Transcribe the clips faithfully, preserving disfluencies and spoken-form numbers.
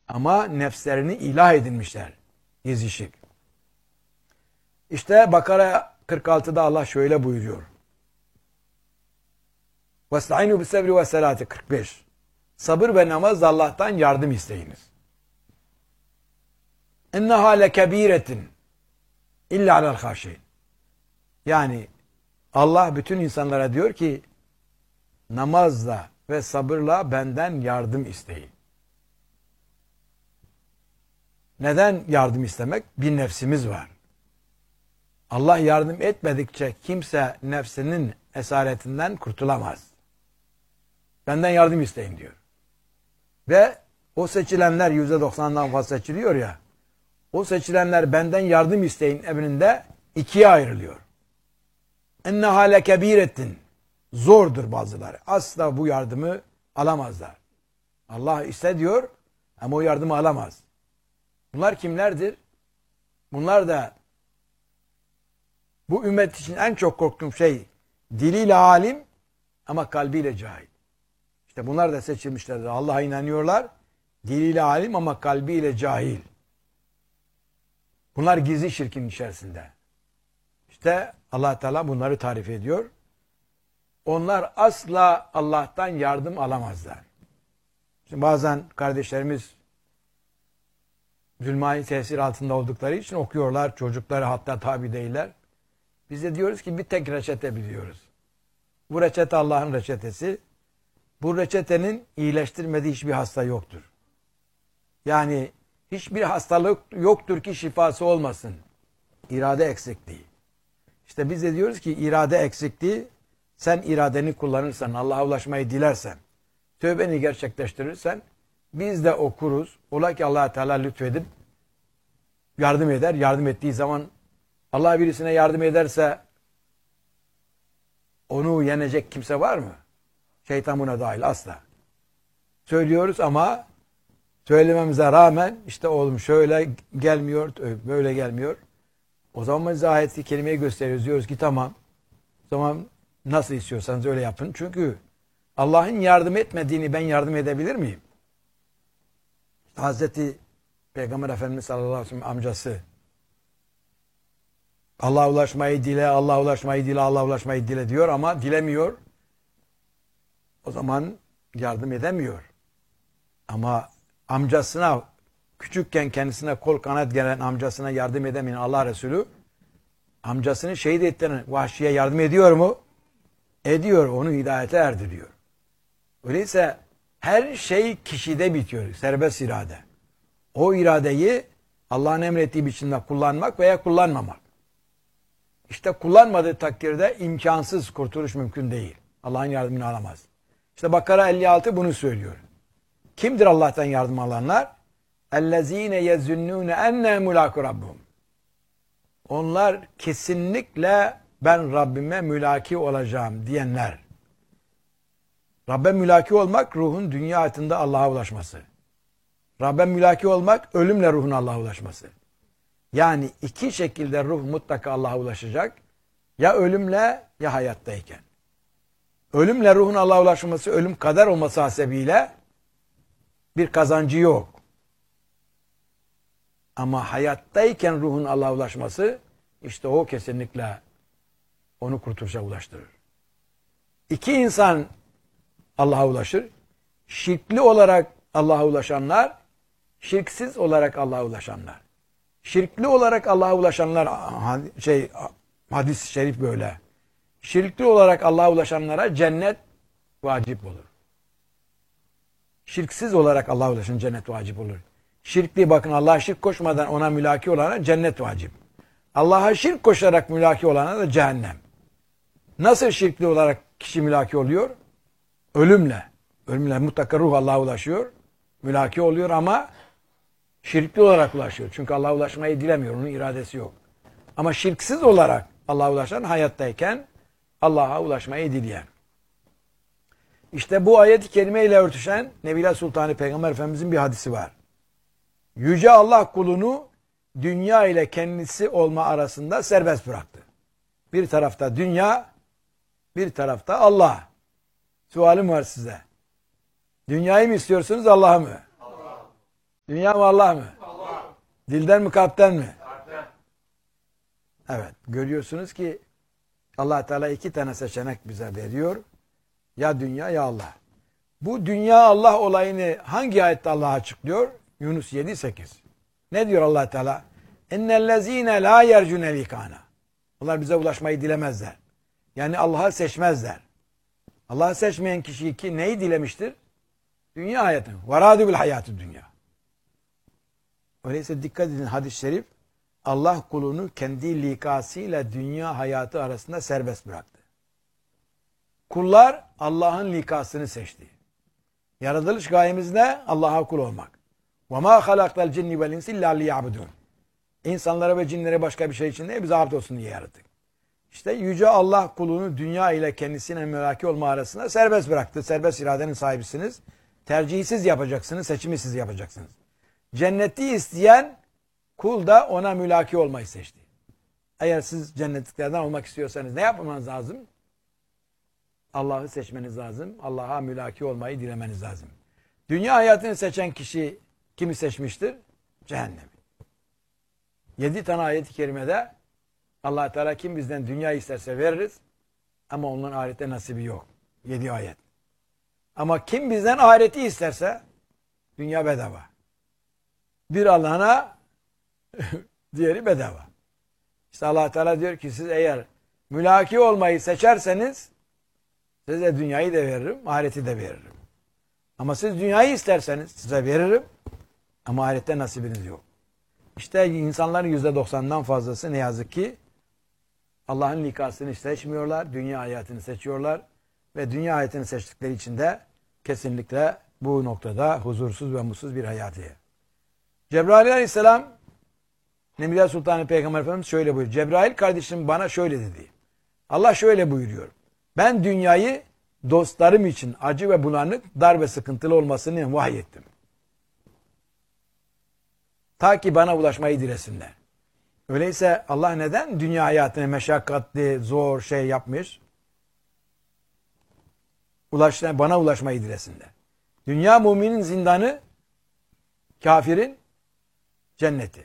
Ama nefslerini ilah edinmişler. Gizli şirk. İşte Bakara kırk altıda Allah şöyle buyuruyor. وَاسْتَعِنُوا بِالسَّبْرِ وَالسَّلَاتِ kırk beş. Sabır ve namazla Allah'tan yardım isteyiniz. اِنَّهَا لَكَب۪يرَةٍ اِلَّا عَلَى الْخَاشِينَ. Yani Allah bütün insanlara diyor ki namazla ve sabırla benden yardım isteyin. Neden yardım istemek? Bir nefsimiz var. Allah yardım etmedikçe kimse nefsinin esaretinden kurtulamaz. Benden yardım isteyin diyor. Ve o seçilenler yüzde doksandan fazla seçiliyor ya, o seçilenler benden yardım isteyin emrinde ikiye ayrılıyor. اِنَّهَا لَكَب۪يرَةٍ. Zordur bazıları. Asla bu yardımı alamazlar. Allah iste diyor ama o yardımı alamaz. Bunlar kimlerdir? Bunlar da bu ümmet için en çok korktuğum şey diliyle alim ama kalbiyle cahil. İşte bunlar da seçilmişlerdir. Allah'a inanıyorlar. Diliyle alim ama kalbiyle cahil. Bunlar gizli şirkin içerisinde. İşte Allah Teala bunları tarif ediyor. Onlar asla Allah'tan yardım alamazlar. Şimdi bazen kardeşlerimiz zulmani tesir altında oldukları için okuyorlar. Çocukları hatta tabi değiller. Biz de diyoruz ki bir tek reçete biliyoruz. Bu reçete Allah'ın reçetesi. Bu reçetenin iyileştirmediği hiçbir hasta yoktur. Yani hiçbir hastalık yoktur ki şifası olmasın. İrade eksikliği. İşte biz de diyoruz ki irade eksikliği, sen iradeni kullanırsan, Allah'a ulaşmayı dilersen, tövbeni gerçekleştirirsen, biz de okuruz. Ola ki Allah Teala lütfedip yardım eder. Yardım ettiği zaman Allah birisine yardım ederse onu yenecek kimse var mı? Şeytan buna dahil asla. Söylüyoruz ama söylememize rağmen işte oğlum şöyle gelmiyor, böyle gelmiyor. O zaman biz ayet-i kerimeyi gösteriyoruz. Diyoruz ki tamam. O zaman nasıl istiyorsanız öyle yapın. Çünkü Allah'ın yardım etmediğini ben yardım edebilir miyim? Hazreti Peygamber Efendimiz sallallahu aleyhi ve sellem amcası Allah'a ulaşmayı dile, Allah'a ulaşmayı dile, Allah'a ulaşmayı dile diyor ama dilemiyor. O zaman yardım edemiyor. Ama amcasına, küçükken kendisine kol kanat gelen amcasına yardım edemeyen Allah Resulü, amcasını şehit ettiren Vahşi'ye yardım ediyor mu? Ediyor, onu hidayete erdiriyor. Öyleyse her şey kişide bitiyor, serbest irade. O iradeyi Allah'ın emrettiği biçimde kullanmak veya kullanmamak. İşte kullanmadığı takdirde imkansız, kurtuluş mümkün değil. Allah'ın yardımını alamaz. İşte Bakara elli altı bunu söylüyor. Kimdir Allah'tan yardım alanlar? اَلَّذ۪ينَ يَزُنُّونَ اَنَّهُ مُلَاقُ رَبُّهُمْ. Onlar kesinlikle ben Rabbime mülaki olacağım diyenler. Rabbe mülaki olmak ruhun dünya hayatında Allah'a ulaşması. Rabbe mülaki olmak ölümle ruhun Allah'a ulaşması. Yani iki şekilde ruh mutlaka Allah'a ulaşacak. Ya ölümle ya hayattayken. Ölümle ruhun Allah'a ulaşması, ölüm kader olması hasebiyle bir kazancı yok. Ama hayattayken ruhun Allah'a ulaşması, işte o kesinlikle onu kurtuluşa ulaştırır. İki insan Allah'a ulaşır. Şirkli olarak Allah'a ulaşanlar, şirksiz olarak Allah'a ulaşanlar. Şirkli olarak Allah'a ulaşanlar, şey hadis-i şerif böyle. Şirkli olarak Allah'a ulaşanlara cennet vacip olur. Şirksiz olarak Allah'a ulaşan cennet vacip olur. Şirkli, bakın, Allah'a şirk koşmadan ona mülaki olana cennet vacip. Allah'a şirk koşarak mülaki olana da cehennem. Nasıl şirkli olarak kişi mülaki oluyor? Ölümle. Ölümle mutlaka ruh Allah'a ulaşıyor. Mülaki oluyor ama şirkli olarak ulaşıyor. Çünkü Allah'a ulaşmayı dilemiyor. Onun iradesi yok. Ama şirksiz olarak Allah'a ulaşan hayattayken Allah'a ulaşmayı dileyen. İşte bu ayet-i kerime ile örtüşen Nebila Sultanı Peygamber Efendimizin bir hadisi var. Yüce Allah kulunu dünya ile kendisi olma arasında serbest bıraktı. Bir tarafta dünya, bir tarafta Allah. Sualim var size. Dünyayı mı istiyorsunuz, Allah'ı mı? Allah. Dünya mı Allah mı? Allah. Dilden mi kalpten mi? Kalpten. Evet. Görüyorsunuz ki Allah Teala iki tane seçenek bize veriyor. Ya dünya ya Allah. Bu dünya Allah olayını hangi ayette Allah açıklıyor? Yunus yedi sekiz. Ne diyor Allah Teala? Ennellezine la yercune likana. Onlar bize ulaşmayı dilemezler. Yani Allah'ı seçmezler. Allah'ı seçmeyen kişi ki neyi dilemiştir? Dünya hayatını. Varadu bil hayatı dünya. Öyleyse dikkat edin, hadis-i şerif Allah kulunu kendi likasıyla dünya hayatı arasında serbest bıraktı. Kullar Allah'ın likasını seçti. Yaratılış gayemiz ne? Allah'a kul olmak. وَمَا خَلَقْتَ الْجِنِّ وَالْاِنْسِ اِلَّا لِيَعْبُدُونَ. İnsanlara ve cinlere başka bir şey için değil, bize abd olsun diye yarattık. İşte Yüce Allah kulunu dünya ile kendisine mülaki olma arasında serbest bıraktı. Serbest iradenin sahibisiniz. Tercihi siz yapacaksınız, seçimi siz yapacaksınız. Cenneti isteyen kul da ona mülaki olmayı seçti. Eğer siz cennetliklerden olmak istiyorsanız ne yapmanız lazım? Allah'ı seçmeniz lazım. Allah'a mülaki olmayı dilemeniz lazım. Dünya hayatını seçen kişi kimi seçmiştir? Cehennemi. Yedi tane ayet-i kerimede Allah Teala kim bizden dünya isterse veririz ama onların ahirette nasibi yok. Yedi ayet. Ama kim bizden ahireti isterse dünya bedava. Bir alana diğeri bedava. İşte Allah Teala diyor ki siz eğer mülaki olmayı seçerseniz size dünyayı da veririm, ahireti de veririm. Ama siz dünyayı isterseniz size veririm ama ahirette nasibiniz yok. İşte insanların yüzde doksandan fazlası ne yazık ki Allah'ın likasını seçmiyorlar, dünya hayatını seçiyorlar ve dünya hayatını seçtikleri için de kesinlikle bu noktada huzursuz ve mutsuz bir hayatı. Cebrail aleyhisselam Nemrut Sultanı Peygamber Efendimiz şöyle buyuruyor. Cebrail kardeşim bana şöyle dedi. Allah şöyle buyuruyor. Ben dünyayı dostlarım için acı ve bulanık, dar ve sıkıntılı olmasını vahyettim. Ta ki bana ulaşmayı dilesinler. Öyleyse Allah neden dünya hayatını meşakkatli, zor şey yapmış? Ulaş, bana ulaşmayı dilesinler. Dünya müminin zindanı, kafirin cenneti.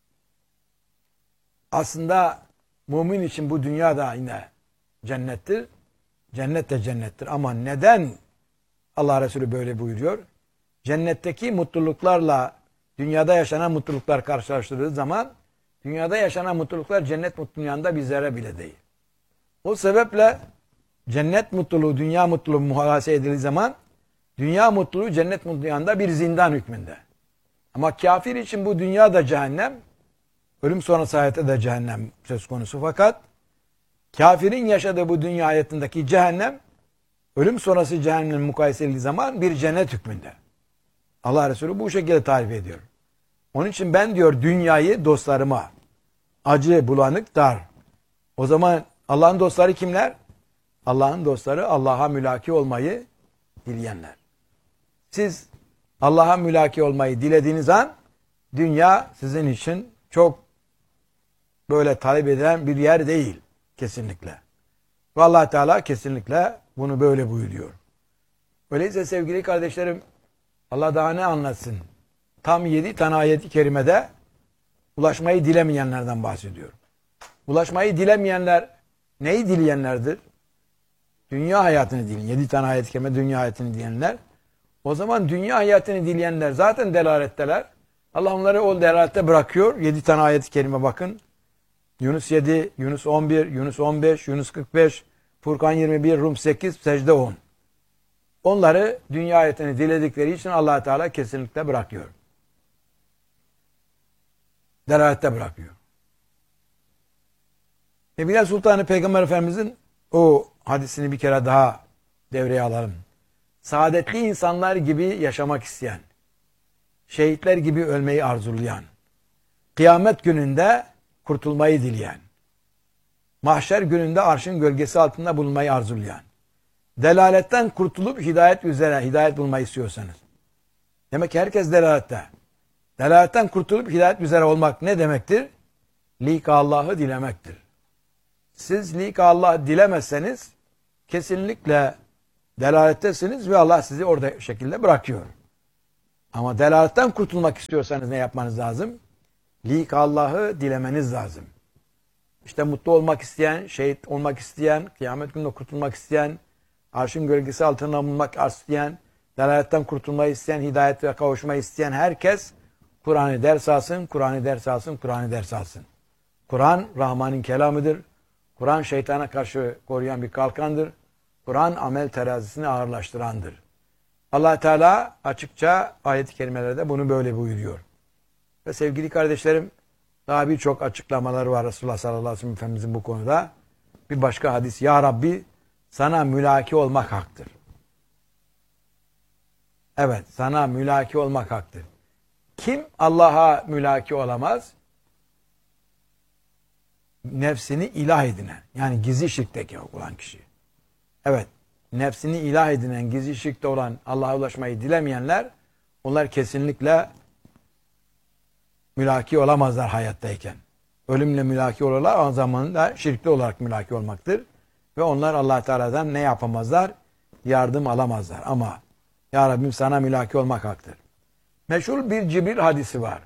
Aslında mümin için bu dünya da yine cennettir. Cennet de cennettir. Ama neden Allah Resulü böyle buyuruyor? Cennetteki mutluluklarla dünyada yaşanan mutluluklar karşılaştırıldığı zaman dünyada yaşanan mutluluklar cennet mutluluğunun yanında bir zerre bile değil. O sebeple cennet mutluluğu, dünya mutluluğu muhakese edildiği zaman dünya mutluluğu cennet mutluluğu yanında bir zindan hükmünde. Ama kafir için bu dünya da cehennem, ölüm sonrası hayatta da cehennem söz konusu. Fakat kafirin yaşadığı bu dünya hayatındaki cehennem, ölüm sonrası cehennem mukayese edildiği zaman bir cennet hükmünde. Allah Resulü bu şekilde tarif ediyor. Onun için ben diyor dünyayı dostlarıma acı, bulanık, dar. O zaman Allah'ın dostları kimler? Allah'ın dostları Allah'a mülaki olmayı dileyenler. Siz Allah'a mülaki olmayı dilediğiniz an dünya sizin için çok böyle talep edilen bir yer değil. Kesinlikle. Ve Allah Teala kesinlikle bunu böyle buyuruyor. Öyleyse sevgili kardeşlerim Allah daha ne anlatsın? Tam yedi tane ayet-i kerimede ulaşmayı dilemeyenlerden bahsediyor. Ulaşmayı dilemeyenler neyi dileyenlerdir? Dünya hayatını dileyen. Yedi tane ayet-i kerime dünya hayatını dileyenler. O zaman dünya hayatını dileyenler zaten delaletteler. Allah onları o delalette bırakıyor. Yedi tane ayet-i kerime bakın. Yunus yedi, Yunus on bir, Yunus on beş, Yunus kırk beş, Furkan yirmi bir, Rum sekiz, Secde on. Onları dünya hayatını diledikleri için Allah Teala kesinlikle bırakıyor. Delalette bırakıyor. Nebiyler Sultanı Peygamber Efendimizin o hadisini bir kere daha devreye alalım. Saadetli insanlar gibi yaşamak isteyen, şehitler gibi ölmeyi arzulayan, kıyamet gününde kurtulmayı dileyen, mahşer gününde arşın gölgesi altında bulunmayı arzulayan, delaletten kurtulup hidayet üzere hidayet bulmayı istiyorsanız. Demek ki herkes delalette. Delaletten kurtulup hidayet üzere olmak ne demektir? Lik Allah'ı dilemektir. Siz lik Allah dilemezseniz kesinlikle delalettesiniz ve Allah sizi orada şekilde bırakıyor. Ama delaletten kurtulmak istiyorsanız ne yapmanız lazım? Lik Allah'ı dilemeniz lazım. İşte mutlu olmak isteyen, şehit olmak isteyen, kıyamet gününde kurtulmak isteyen, arşın gölgesi altında bulunmak isteyen, delaletten kurtulmayı isteyen, hidayet ve kavuşmayı isteyen herkes Kur'an'ı ders alsın, Kur'an'ı ders alsın, Kur'an'ı ders alsın. Kur'an Rahman'ın kelamıdır. Kur'an şeytana karşı koruyan bir kalkandır. Kur'an amel terazisini ağırlaştırandır. Allah Teala açıkça ayet-i kerimelerde bunu böyle buyuruyor. Ve sevgili kardeşlerim, daha birçok açıklamaları var Resulullah sallallahu aleyhi ve sellem Efendimizin bu konuda. Bir başka hadis, Ya Rabbi sana mülaki olmak haktır. Evet, sana mülaki olmak haktır. Kim Allah'a mülaki olamaz? Nefsini ilah edinen, yani gizli şirkteki olan kişi. Evet, nefsini ilah edinen, gizli şirkte olan, Allah'a ulaşmayı dilemeyenler, onlar kesinlikle mülaki olamazlar hayattayken. Ölümle mülaki olurlar, o zaman da şirkli olarak mülaki olmaktır. Ve onlar Allah Teala'dan ne yapamazlar? Yardım alamazlar. Ama Ya Rabbim sana mülaki olmak haktır. Meşhur bir Cibril hadisi var.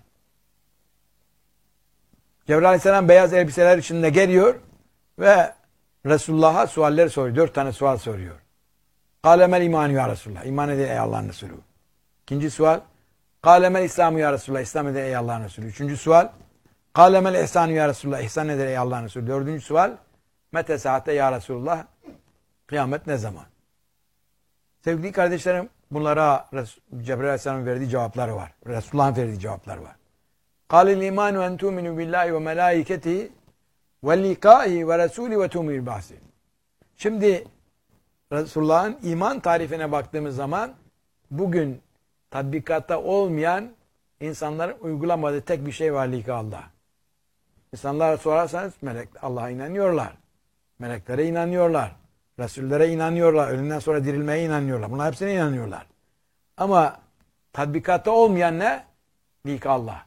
Cebrail Aleyhisselam beyaz elbiseler içinde geliyor ve Resulullah'a sualler soruyor. Dört tane sual soruyor. Kâlemel imanü ya Resulullah. İman ede ey Allah'ın Resulü. İkinci sual. Kâlemel İslamu ya Resulullah. İslam ede ey Allah'ın Resulü. Üçüncü sual. Kâlemel ihsanü ya Resulullah. İhsan ede ey Allah'ın Resulü. Dördüncü sual. Mete saatte ya Resulullah. Kıyamet ne zaman? Sevgili kardeşlerim, bunlara Cebrail Aleyhisselam'ın verdiği cevapları var. Resulullah'ın verdiği cevapları var. Kâlil imanu en tu'minu billahi ve melâiketihi ve likâhi ve resûli ve tu'mil ba'si. Şimdi Resulullah'ın iman tarifine baktığımız zaman bugün tatbikatta olmayan insanların uygulamadığı tek bir şey var, lik Allah. İnsanlara sorarsanız melek Allah'a inanıyorlar. Meleklere inanıyorlar. Resullere inanıyorlar. Ölümden sonra dirilmeye inanıyorlar. Bunlar hepsine inanıyorlar. Ama tatbikatta olmayan ne? Lik Allah.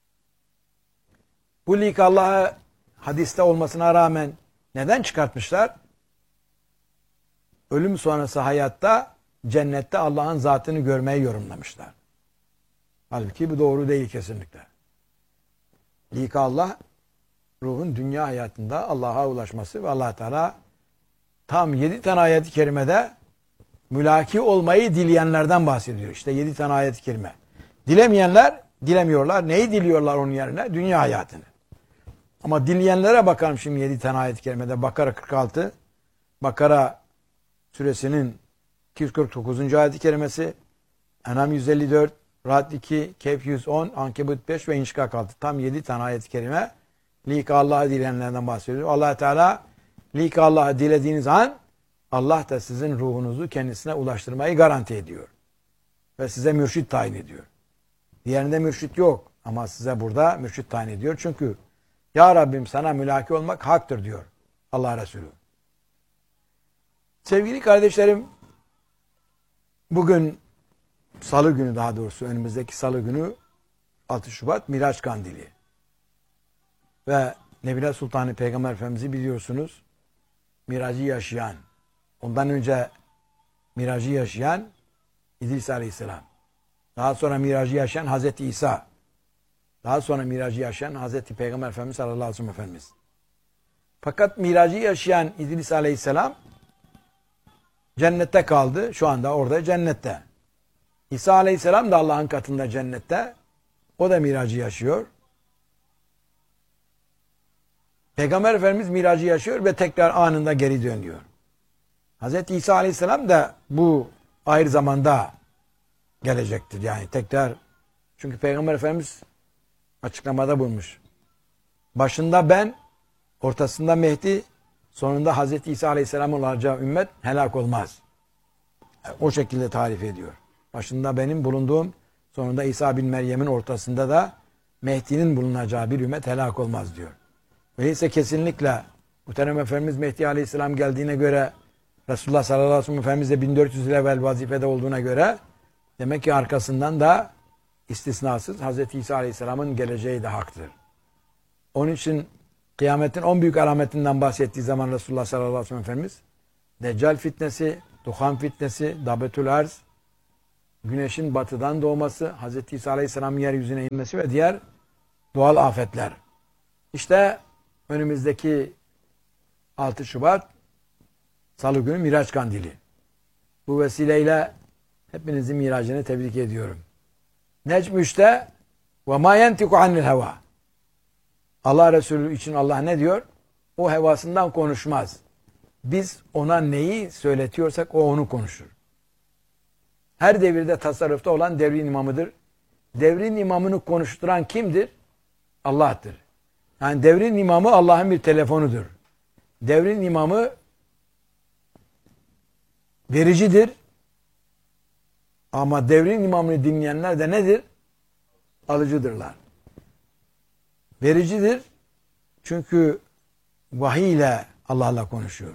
Bu lik Allah'ı hadiste olmasına rağmen neden çıkartmışlar? Ölüm sonrası hayatta cennette Allah'ın zatını görmeyi yorumlamışlar. Halbuki bu doğru değil kesinlikle. Lik Allah, ruhun dünya hayatında Allah'a ulaşması ve Allah Teala tam yedi tane ayet-i kerimede mülaki olmayı dileyenlerden bahsediyor. İşte yedi tane ayet-i kerime. Dilemeyenler dilemiyorlar. Neyi diliyorlar onun yerine? Dünya hayatını. Ama dileyenlere bakalım şimdi yedi tane ayet-i kerimede. Bakara kırk altı, Bakara suresinin iki yüz kırk dokuzuncu ayet-i kerimesi, En'am yüz elli dört, Ra'd iki, Kehf yüz on, Ankebut beş ve İnşikak altı. Tam yedi tane ayet-i kerime lik Allah'ı dileyenlerden bahsediyor. Allah Teala lik Allah'ı dilediğiniz an Allah da sizin ruhunuzu kendisine ulaştırmayı garanti ediyor. Ve size mürşit tayin ediyor. Diğerinde mürşit yok. Ama size burada mürşit tayin ediyor. Çünkü Ya Rabbim sana mülaki olmak haktır diyor Allah Resulü. Sevgili kardeşlerim, bugün Salı günü, daha doğrusu önümüzdeki Salı günü altı Şubat Miraç Kandili. Ve Nebile Sultanı Peygamber Efendimiz'i biliyorsunuz, miracı yaşayan, ondan önce miracı yaşayan İdris Aleyhisselam. Daha sonra miracı yaşayan Hazreti İsa. Daha sonra miracı yaşayan Hazreti Peygamber Efendimiz sallallahu aleyhi ve sellem Efendimiz. Fakat miracı yaşayan İdris Aleyhisselam cennette kaldı. Şu anda orada cennette. İsa Aleyhisselam da Allah'ın katında cennette. O da miracı yaşıyor. Peygamber Efendimiz miracı yaşıyor ve tekrar anında geri dönüyor. Hazreti İsa Aleyhisselam da bu ayrı zamanda gelecektir. Yani tekrar, çünkü Peygamber Efendimiz açıklamada bulmuş. Başında ben, ortasında Mehdi, sonunda Hazreti İsa Aleyhisselam'ın olacağı ümmet helak olmaz. O şekilde tarif ediyor. Başında benim bulunduğum, sonunda İsa bin Meryem'in ortasında da Mehdi'nin bulunacağı bir ümmet helak olmaz diyor. Öyleyse kesinlikle Muhterem Efendimiz Mehdi Aleyhisselam geldiğine göre, Resulullah sallallahu aleyhi ve sellem Efendimiz de bin dört yüz yıl evvel vazifede olduğuna göre, demek ki arkasından da istisnasız Hazreti İsa Aleyhisselam'ın geleceği de haktır. Onun için kıyametin on büyük alametinden bahsettiği zaman Resulullah sallallahu aleyhi ve sellem Efendimiz, Deccal fitnesi, Duhan fitnesi, Dabetül Arz, güneşin batıdan doğması, Hazreti İsa Aleyhisselam'ın yeryüzüne inmesi ve diğer doğal afetler. İşte önümüzdeki altı Şubat Salı günü Miraç Kandili. Bu vesileyle hepinizin miracını tebrik ediyorum. Necm üçte ve ma yentiku anil heva. Allah Resulü için Allah ne diyor? O hevasından konuşmaz. Biz ona neyi söyletiyorsak o onu konuşur. Her devirde tasarrufta olan devrin imamıdır. Devrin imamını konuşturan kimdir? Allah'tır. Yani devrin imamı Allah'ın bir telefonudur. Devrin imamı vericidir. Ama devrin imamını dinleyenler de nedir? Alıcıdırlar. Vericidir. Çünkü vahiy ile Allah'la konuşuyor.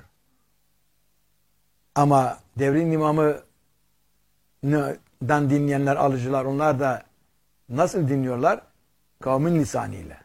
Ama devrin imamından dinleyenler, alıcılar, onlar da nasıl dinliyorlar? Kavmin lisanıyla.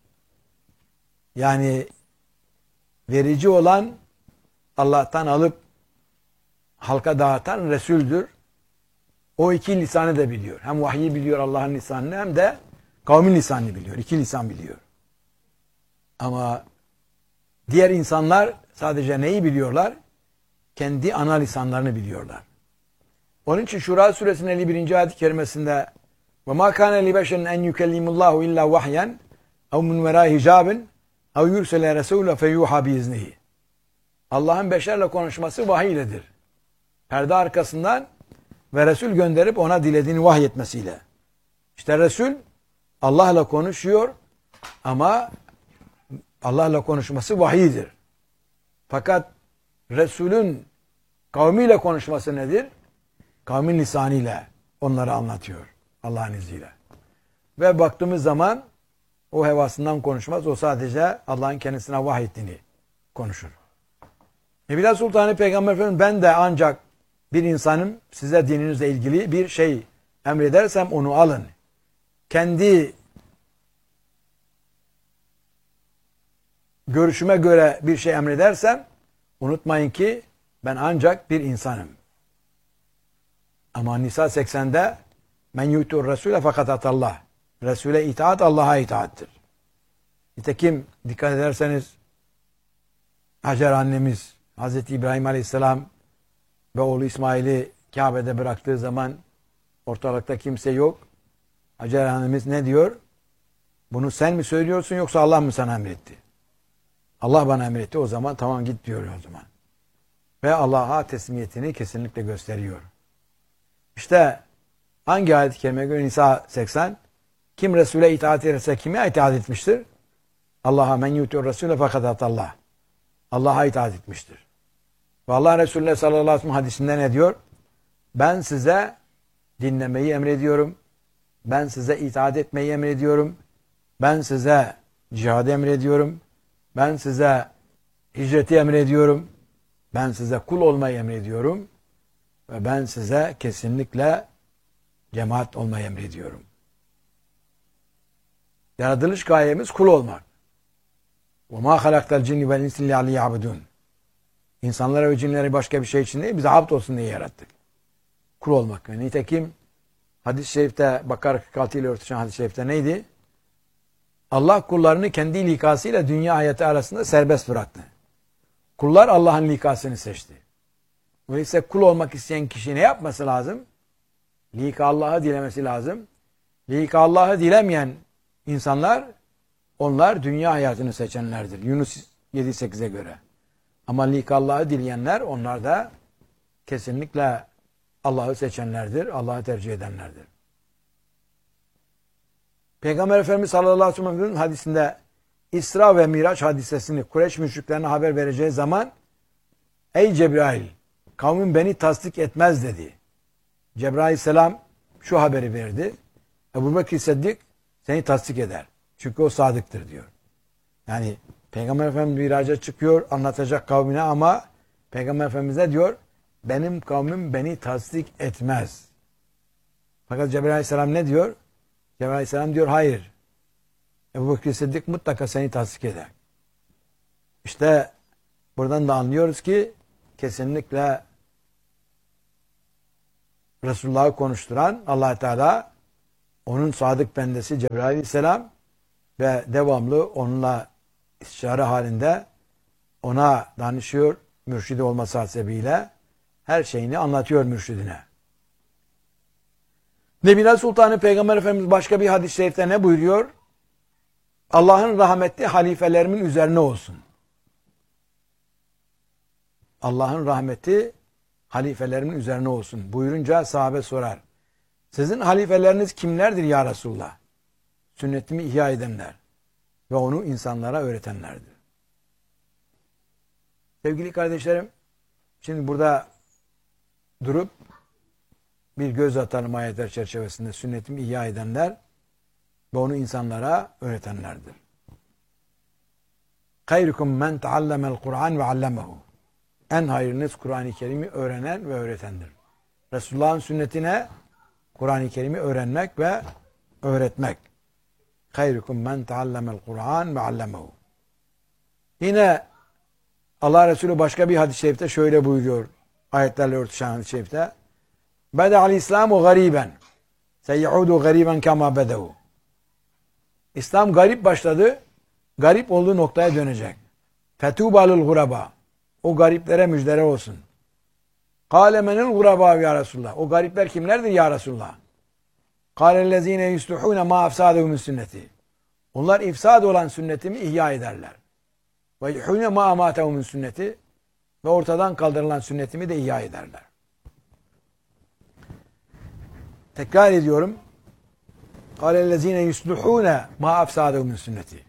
Yani verici olan Allah'tan alıp halka dağıtan Resul'dür. O iki lisanı da biliyor. Hem vahyi biliyor Allah'ın lisanını hem de kavmin lisanını biliyor. İki lisan biliyor. Ama diğer insanlar sadece neyi biliyorlar? Kendi ana lisanlarını biliyorlar. Onun için Şura suresinin elli birinci ayet-i kerimesinde وَمَا كَانَ لِبَشَرٍ اَنْ يُكَلِّمُ اللّٰهُ اِلَّا وَحْيًا اَوْ مِنْ وَرَاءِ حِجَابٍ اَوْ يُرْسَلَ رَسُولَ فَيُوحَى بِإِذْنِهِ. Allah'ın beşerle konuşması vahiy iledir. Perde arkasından ve Resul gönderip ona dilediğini vahyetmesiyle. İşte Resul Allah'la konuşuyor ama Allah'la konuşması vahiydir. Fakat Resul'ün kavmiyle konuşması nedir? Kavmin lisanıyla onları anlatıyor Allah'ın izniyle. Ve baktığımız zaman o hevasından konuşmaz. O sadece Allah'ın kendisine vahyettiğini konuşur. Nebiler Sultanı Peygamber Efendimiz ben de ancak bir insanım size dininizle ilgili bir şey emredersem onu alın. Kendi görüşüme göre bir şey emredersem unutmayın ki ben ancak bir insanım. Ama Nisa seksende men yutur Resul'e fakat atallah. Resul'e itaat Allah'a itaattir. Nitekim dikkat ederseniz Hacer annemiz Hazreti İbrahim Aleyhisselam ve oğlu İsmail'i Kabe'de bıraktığı zaman ortalıkta kimse yok. Hacer annemiz ne diyor? Bunu sen mi söylüyorsun yoksa Allah mı sana emretti? Allah bana emretti, o zaman tamam git diyor o zaman. Ve Allah'a teslimiyetini kesinlikle gösteriyor. İşte hangi ayet-i kerimeye göre? Nisa seksen. Kim Resul'e itaat ederse kime itaat etmiştir? Allah'a men yutur Resul'e fakat atallah. Allah'a itaat etmiştir. Ve Allah Resulü sallallahu aleyhi ve sellem hadisinde ne diyor? Ben size dinlemeyi emrediyorum. Ben size itaat etmeyi emrediyorum. Ben size cihadı emrediyorum. Ben size hicreti emrediyorum. Ben size kul olmayı emrediyorum. Ve ben size kesinlikle cemaat olmayı emrediyorum. Yaratılış gayemiz kul olmak. وَمَا خَلَقْتَ الْجِنِّ وَالْاِنْسِ لِيَعْلِ يَعْبُدُونَ. İnsanlara ve cinleri başka bir şey için değil, bize abd olsun diye yarattık. Kul olmak. Yani nitekim hadis-i şerifte, Bakara kırk altı ile örtüşen hadis-i şerifte neydi? Allah kullarını kendi likasıyla dünya hayatı arasında serbest bıraktı. Kullar Allah'ın likasını seçti. Öyleyse kul olmak isteyen kişi ne yapması lazım? Lika Allah'ı dilemesi lazım. Lika Allah'ı dilemeyen insanlar, onlar dünya hayatını seçenlerdir. Yunus yedi sekize göre. Ama lika Allah'ı dileyenler, onlar da kesinlikle Allah'ı seçenlerdir, Allah'ı tercih edenlerdir. Peygamber Efendimiz sallallahu aleyhi ve sellem'in hadisinde İsra ve Miraç hadisesini Kureyş müşriklerine haber vereceği zaman ey Cebrail, kavmin beni tasdik etmez dedi. Cebrail aleyhisselam şu haberi verdi. Ebu Bekir Sıddık seni tasdik eder. Çünkü o sadıktır diyor. Yani Peygamber Efendimiz miraca çıkıyor, anlatacak kavmine ama Peygamber Efendimiz ne diyor? Benim kavmim beni tasdik etmez. Fakat Cebrail aleyhisselam ne diyor? Cebrail aleyhisselam diyor hayır. Ebu Bekir Sıddık mutlaka seni tasdik eder. İşte buradan da anlıyoruz ki kesinlikle Resulullah'ı konuşturan Allah Teala onun sadık bendesi Cebrail Aleyhisselam ve devamlı onunla istişare halinde ona danışıyor. Mürşidi olması hasebiyle her şeyini anlatıyor mürşidine. Nebine Sultanı Peygamber Efendimiz başka bir hadis-i şerifte ne buyuruyor? Allah'ın rahmeti halifelerimin üzerine olsun. Allah'ın rahmeti halifelerimin üzerine olsun. Buyurunca sahabe sorar. Sizin halifeleriniz kimlerdir ya Resulullah? Sünnetimi ihya edenler ve onu insanlara öğretenlerdir. Sevgili kardeşlerim, şimdi burada durup bir göz atalım ayetler çerçevesinde. Sünnetimi ihya edenler ve onu insanlara öğretenlerdir. Hayrukum men taallamel Kur'an ve allemehu. En hayırlınız Kur'an-ı Kerim'i öğrenen ve öğretendir. Resulullah'ın sünnetine Kur'an-ı Kerim'i öğrenmek ve öğretmek. Hayrukum men taallamel Kur'an ve allemehu. Yine Allah Resulü başka bir hadis-i şerifte şöyle buyuruyor. Ayetlerle örtüşen hadis-i şerifte. Beda'al İslamu gariben. Seyyudu gariben kama bedehu. İslam garip başladı. Garip olduğu noktaya dönecek. Fetubalul guraba. O gariplere müjdeler olsun. Kâle menil guraba ya Resulullah. O garipler kimlerdir ya Resulullah? Kâlellezîne yusluhûne mâ afsâdehu min sünneti. Onlar ifsad olan sünnetimi ihya ederler. Ve yuhûne mâ amâtehu min sünneti. Ve ortadan kaldırılan sünnetimi de ihya ederler. Tekrar ediyorum. Kâlellezîne yusluhûne mâ afsâdehu min sünneti.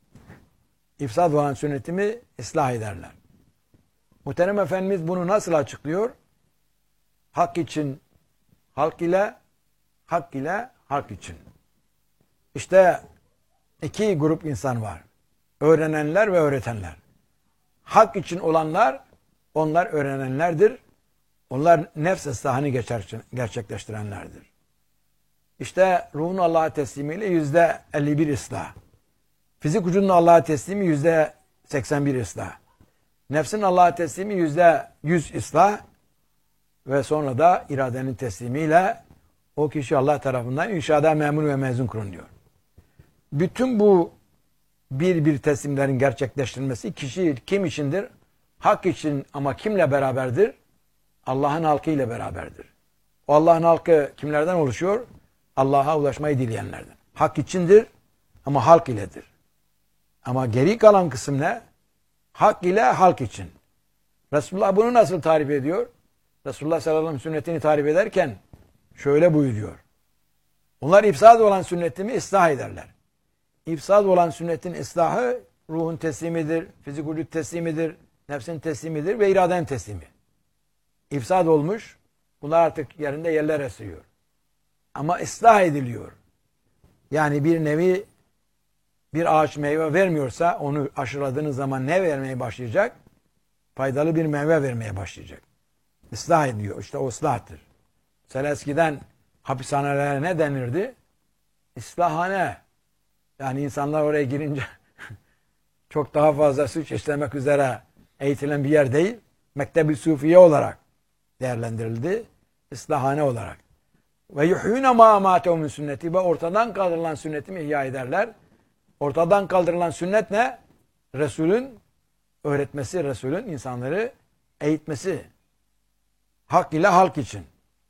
İfsad olan sünnetimi ıslah ederler. Muhterem Efendimiz bunu nasıl açıklıyor? Hak için halk ile, hak ile hak için. İşte iki grup insan var. Öğrenenler ve öğretenler. Hak için olanlar, onlar öğrenenlerdir. Onlar nefs ıslahını gerçekleştirenlerdir. İşte ruhun Allah'a teslimiyle yüzde elli bir ıslah. Fizik ucunun Allah'a teslimi yüzde seksen bir ıslah. Nefsin Allah'a teslimi yüzde yüz ıslah. Ve sonra da iradenin teslimiyle o kişi Allah tarafından inşada memur ve mezun kılınıyor. Bütün bu bir bir teslimlerin gerçekleştirilmesi kişi kim içindir? Hak için ama kimle beraberdir? Allah'ın halkı ile beraberdir. O Allah'ın halkı kimlerden oluşuyor? Allah'a ulaşmayı dileyenlerden. Hak içindir ama halk iledir. Ama geri kalan kısım ne? Hak ile halk için. Resulullah bunu nasıl tarif ediyor? Resulullah sallallahu aleyhi ve sellem sünnetini tarif ederken şöyle buyuruyor. Onlar ifsad olan sünnetimi ıslah ederler. İfsad olan sünnetin ıslahı ruhun teslimidir, fizik vücut teslimidir, nefsin teslimidir ve iradenin teslimi. İfsad olmuş, bunlar artık yerinde yerler esiyor. Ama ıslah ediliyor. Yani bir nevi bir ağaç meyve vermiyorsa onu aşıladığınız zaman ne vermeye başlayacak? Faydalı bir meyve vermeye başlayacak. Islah ediyor. İşte o ıslahtır. Mesela eskiden hapishanelere ne denirdi? İslahhane. Yani insanlar oraya girince çok daha fazla suç işlemek üzere eğitilen bir yer değil. Mektebi Sufiye olarak değerlendirildi. İslahhane olarak. Ve yuhyûne mâ amâtehu min sünneti. Ve ortadan kaldırılan sünnetimi ihya ederler. Ortadan kaldırılan sünnet ne? Resulün öğretmesi, Resulün insanları eğitmesi. Hak ile halk için.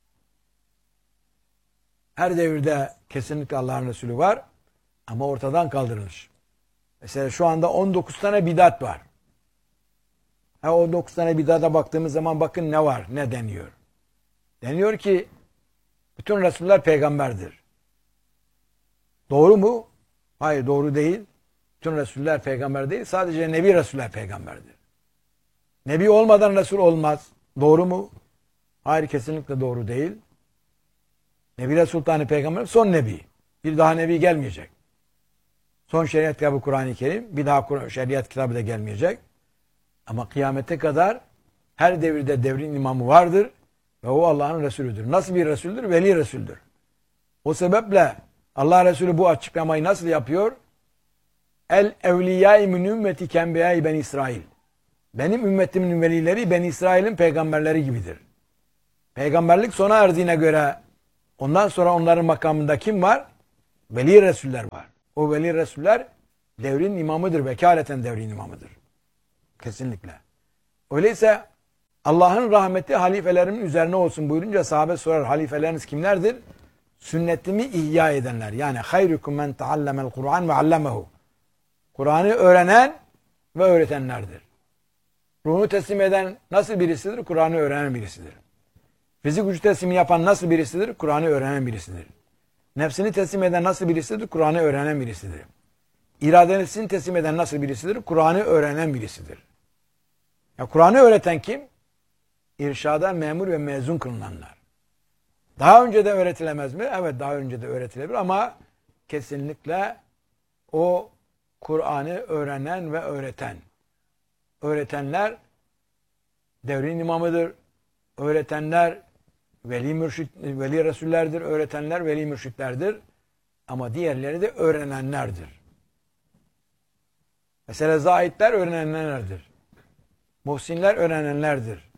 Her devirde kesinlikle Allah'ın Resulü var ama ortadan kaldırılmış. Mesela şu anda on dokuz tane bidat var. Ha, on dokuz tane bidata baktığımız zaman bakın ne var, ne deniyor. Deniyor ki bütün Resuller peygamberdir. Doğru mu? Hayır, doğru değil. Bütün Resuller peygamber değil. Sadece Nebi Resuller peygamberdir. Nebi olmadan Resul olmaz. Doğru mu? Hayır, kesinlikle doğru değil. Nebi Sultanı Peygamber son Nebi. Bir daha Nebi gelmeyecek. Son şeriat kitabı Kur'an-ı Kerim. Bir daha şeriat kitabı da gelmeyecek. Ama kıyamete kadar her devirde devrin imamı vardır. Ve o Allah'ın Resulüdür. Nasıl bir Resuldür? Veli Resuldür. O sebeple Allah Resulü bu açıklamayı nasıl yapıyor? El evliyâi min ümmeti kembiyâi ben İsrail. Benim ümmetimin velileri ben İsrail'in peygamberleri gibidir. Peygamberlik sona erdiğine göre ondan sonra onların makamında kim var? Veli Resuller var. O veli Resuller devrin imamıdır. Vekaleten devrin imamıdır. Kesinlikle. Öyleyse Allah'ın rahmeti halifelerin üzerine olsun buyurunca sahabe sorar. Halifeleriniz kimlerdir? Sünnetimi ihya edenler. Yani hayrukum men taallemel Kur'an ve allemehu. Kur'an'ı öğrenen ve öğretenlerdir. Ruhunu teslim eden nasıl birisidir? Kur'an'ı öğrenen birisidir. Fizik gücü teslimi yapan nasıl birisidir? Kur'an'ı öğrenen birisidir. Nefsini teslim eden nasıl birisidir? Kur'an'ı öğrenen birisidir. İradesini teslim eden nasıl birisidir? Kur'an'ı öğrenen birisidir. Ya Kur'an'ı öğreten kim? İrşada memur ve mezun kılınanlar. Daha önce de öğretilemez mi? Evet, daha önce de öğretilebilir ama kesinlikle o Kur'an'ı öğrenen ve öğreten. Öğretenler devrin imamıdır. Öğretenler veli mürşit, veli resullerdir. Öğretenler veli mürşitlerdir. Ama diğerleri de öğrenenlerdir. Mesela zahitler öğrenenlerdir. Muhsinler öğrenenlerdir.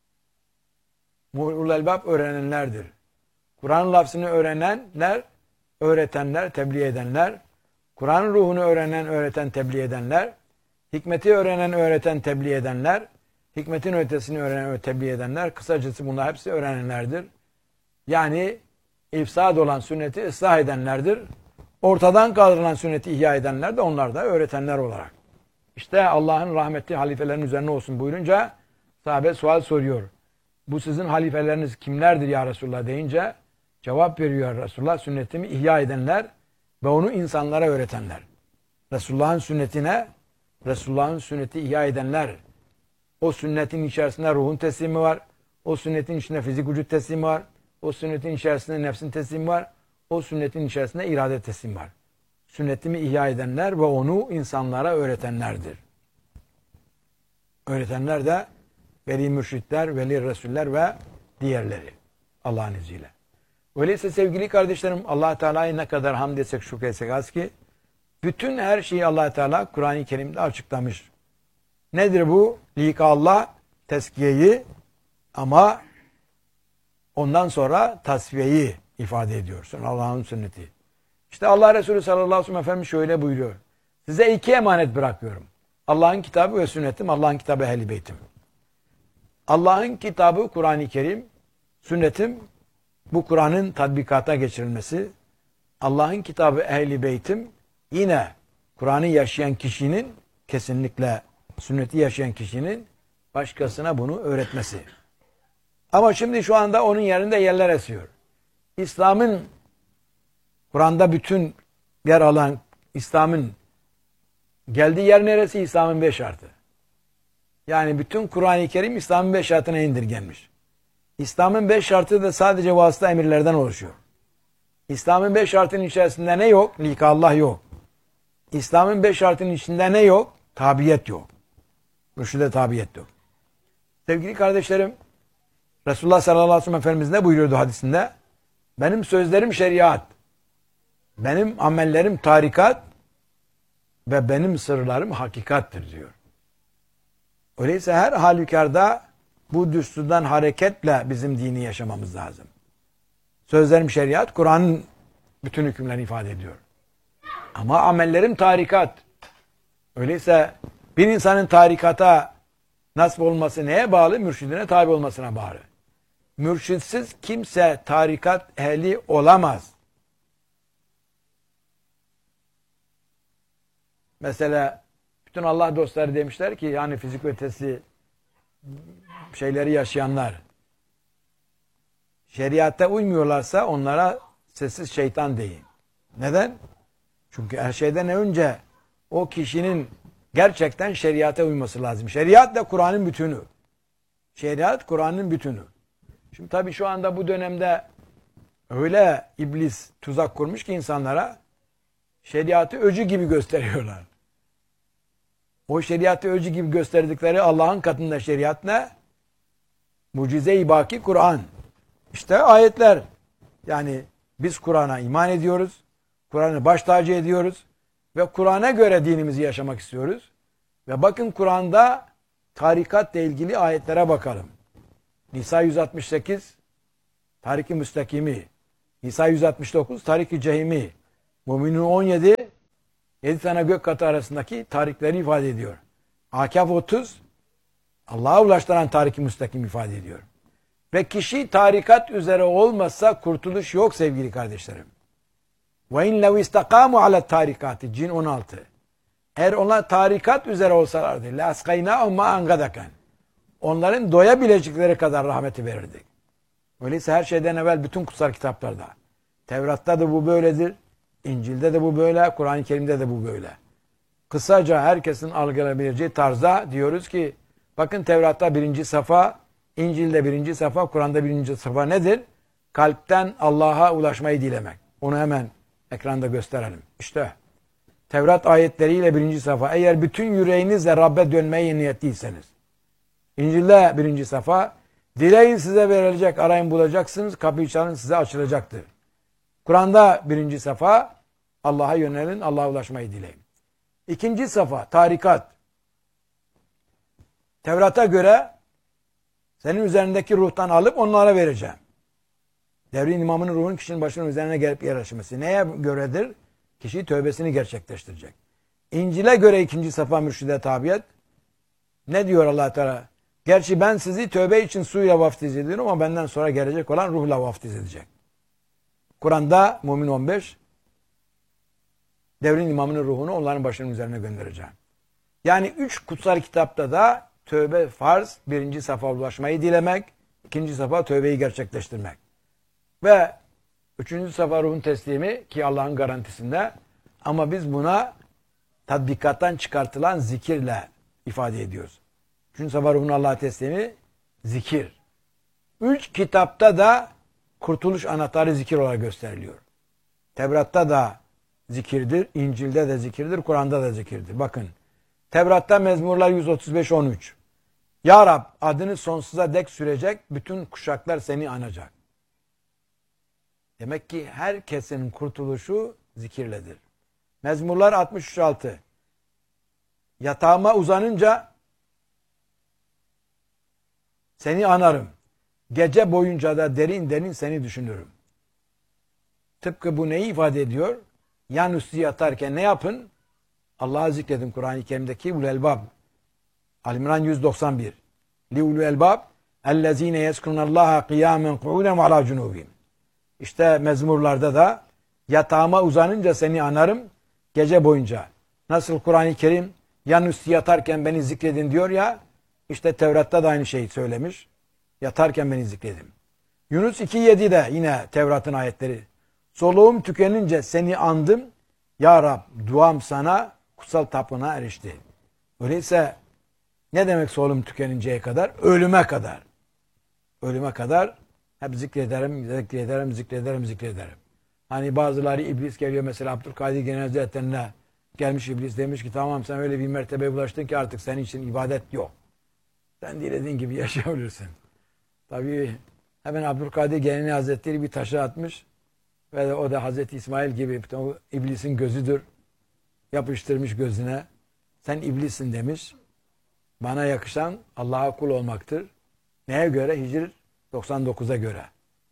Mu'ul elbab öğrenenlerdir. Kur'an lafzını öğrenenler, öğretenler, tebliğ edenler, Kur'an'ın ruhunu öğrenen, öğreten, tebliğ edenler, hikmeti öğrenen, öğreten, tebliğ edenler, hikmetin ötesini öğrenen, tebliğ edenler, kısacası bunlar hepsi öğrenenlerdir. Yani ifsad olan sünneti ıslah edenlerdir. Ortadan kaldırılan sünneti ihya edenler de onlar da öğretenler olarak. İşte Allah'ın rahmetli halifelerin üzerine olsun buyurunca sahabe sual soruyor. Bu sizin halifeleriniz kimlerdir ya Resulullah deyince cevap veriyor Resulullah, sünnetimi ihya edenler ve onu insanlara öğretenler. Resulullah'ın sünnetine, Resulullah'ın sünneti ihya edenler. O sünnetin içerisinde ruhun teslimi var. O sünnetin içinde fizik vücut teslimi var. O sünnetin içerisinde nefsin teslimi var. O sünnetin içerisinde irade teslimi var. Sünnetimi ihya edenler ve onu insanlara öğretenlerdir. Öğretenler de veli mürşitler, veli resuller ve diğerleri. Allah'ın izniyle. Öyleyse sevgili kardeşlerim, Allah Teala'ya ne kadar hamd etsek, şükretsek az ki bütün her şeyi Allah Teala Kur'an-ı Kerim'de açıklamış. Nedir bu? Lika Allah, teskiyeyi ama ondan sonra tasfiyeyi ifade ediyorsun. Allah'ın sünneti. İşte Allah Resulü sallallahu aleyhi ve sellem Efendimiz şöyle buyuruyor. Size iki emanet bırakıyorum. Allah'ın kitabı ve sünnetim, Allah'ın kitabı ehl-i beytim. Allah'ın kitabı Kur'an-ı Kerim, sünnetim bu Kur'an'ın tatbikata geçirilmesi. Allah'ın kitabı ehl-i beytim yine Kur'an'ı yaşayan kişinin, kesinlikle sünneti yaşayan kişinin başkasına bunu öğretmesi. Ama şimdi şu anda onun yerinde yerler esiyor. İslam'ın Kur'an'da bütün yer alan İslam'ın geldiği yer neresi? İslam'ın beş şartı. Yani bütün Kur'an-ı Kerim İslam'ın beş şartına indirgenmiş. İslam'ın beş şartı da sadece vasıta emirlerden oluşuyor. İslam'ın beş şartının içerisinde ne yok? Lika Allah yok. İslam'ın beş şartının içinde ne yok? Tabiyet yok. Mürşide tabiyet yok. Sevgili kardeşlerim, Resulullah sallallahu aleyhi ve sellem Efendimiz ne buyuruyordu hadisinde? Benim sözlerim şeriat, benim amellerim tarikat ve benim sırlarım hakikattir diyor. Öyleyse her halükarda bu düsturdan hareketle bizim dini yaşamamız lazım. Sözlerim şeriat, Kur'an'ın bütün hükümlerini ifade ediyor. Ama amellerim tarikat. Öyleyse bir insanın tarikata nasip olması neye bağlı? Mürşidine tabi olmasına bağlı. Mürşitsiz kimse tarikat ehli olamaz. Mesela bütün Allah dostları demişler ki yani fizik ötesi şeyleri yaşayanlar şeriatta uymuyorlarsa onlara sessiz şeytan deyin. Neden? Çünkü her şeyden önce o kişinin gerçekten şeriata uyması lazım. Şeriat da Kur'an'ın bütünü. Şeriat Kur'an'ın bütünü. Şimdi tabii şu anda bu dönemde öyle iblis tuzak kurmuş ki insanlara şeriatı öcü gibi gösteriyorlar. O şeriatı öcü gibi gösterdikleri Allah'ın katında şeriat ne? Mucize-i baki Kur'an. İşte ayetler. Yani biz Kur'an'a iman ediyoruz. Kur'an'ı baş tacı ediyoruz. Ve Kur'an'a göre dinimizi yaşamak istiyoruz. Ve bakın Kur'an'da tarikatla ilgili ayetlere bakalım. Nisa yüz altmış sekiz, Tarik-i Müstakimi, İsa yüz altmış dokuz, Tarik-i Cehimi, Müminun on yedi, yedi tane gök katı arasındaki tarikleri ifade ediyor. Akaf otuz, Allah'a ulaştıran Tarik-i Müstakim ifade ediyor. Ve kişi tarikat üzere olmazsa kurtuluş yok sevgili kardeşlerim. Ve in lev istakamu ala tarikati, Cin on altı. Eğer onlar tarikat üzere olsalardı, la askaynâhum ma'an gadakan. Onların doyabilecekleri kadar rahmeti verirdik. Öyleyse her şeyden evvel bütün kutsal kitaplarda, Tevrat'ta da bu böyledir, İncil'de de bu böyle, Kur'an-ı Kerim'de de bu böyle. Kısaca herkesin algılayabileceği tarzda diyoruz ki, bakın Tevrat'ta birinci safa, İncil'de birinci safa, Kur'an'da birinci safa nedir? Kalpten Allah'a ulaşmayı dilemek. Onu hemen ekranda gösterelim. İşte Tevrat ayetleriyle birinci safa. Eğer bütün yüreğinizle Rabbe dönmeye niyetliyseniz. İncil'de birinci safa. Dileyin size verilecek, arayın bulacaksınız, kapıyı çalın size açılacaktır. Kur'an'da birinci safa. Allah'a yönelin, Allah'a ulaşmayı dileyin. İkinci safa, tarikat. Tevrat'a göre senin üzerindeki ruhtan alıp onlara vereceğim. Devrin imamının ruhun kişinin başının üzerine gelip yerleşmesi. Neye göredir? Kişi tövbesini gerçekleştirecek. İncil'e göre ikinci safa mürşide tabiyet. Ne diyor Allah Teala? Gerçi ben sizi tövbe için suyla vaftiz ediyorum ama benden sonra gelecek olan ruhla vaftiz edecek. Kur'an'da Mümin on beş, devrin imamının ruhunu onların başının üzerine göndereceğim. Yani üç kutsal kitapta da tövbe farz, birinci safa ulaşmayı dilemek, ikinci safa tövbeyi gerçekleştirmek. Ve üçüncü safa ruhun teslimi ki Allah'ın garantisinde, ama biz buna tatbikattan çıkartılan zikirle ifade ediyoruz. Üçüncü safa ruhun Allah'a teslimi zikir. Üç kitapta da kurtuluş anahtarı zikir olarak gösteriliyor. Tevrat'ta da zikirdir, İncil'de de zikirdir, Kur'an'da da zikirdir. Bakın, Tevrat'ta Mezmurlar yüz otuz beş on üç. Ya Rab, adını sonsuza dek sürecek, bütün kuşaklar seni anacak. Demek ki herkesin kurtuluşu zikirledir. Mezmurlar altmış üç altı. Yatağıma uzanınca seni anarım. Gece boyunca da derin derin seni düşünürüm. Tıpkı bu neyi ifade ediyor? Yanüstü yatarken ne yapın? Allah'ı zikredin. Kur'an-ı Kerim'deki ulul elbab. Al-İmran yüz doksan bir. Li ulul elbab ellezine yezkurunallaha kıyamen ku'uden ve ala cunubihim. İşte mezmurlarda da yatağıma uzanınca seni anarım gece boyunca. Nasıl Kur'an-ı Kerim yanüstü yatarken beni zikredin diyor ya, işte Tevrat'ta da aynı şeyi söylemiş. Yatarken beni zikredin. Yunus iki yedi'de yine Tevrat'ın ayetleri. Soluğum tükenince seni andım. Ya Rab, duam sana kutsal tapına erişti. Öyleyse ne demek soluğum tükeninceye kadar? Ölüme kadar. Ölüme kadar hep zikrederim, zikrederim, zikrederim, zikrederim. Hani bazıları iblis geliyor mesela Abdülkadir Genel Hazretleri'ne gelmiş iblis demiş ki tamam sen öyle bir mertebeye ulaştın ki artık senin için ibadet yok. Sen dilediğin gibi yaşayabilirsin. Tabii hemen Abdülkadir Genel Hazretleri bir taşı atmış ve o da Hazreti İsmail gibi iblisin gözüdür. Yapıştırmış gözüne. Sen iblissin demiş. Bana yakışan Allah'a kul olmaktır. Neye göre? Hicr doksan dokuza göre.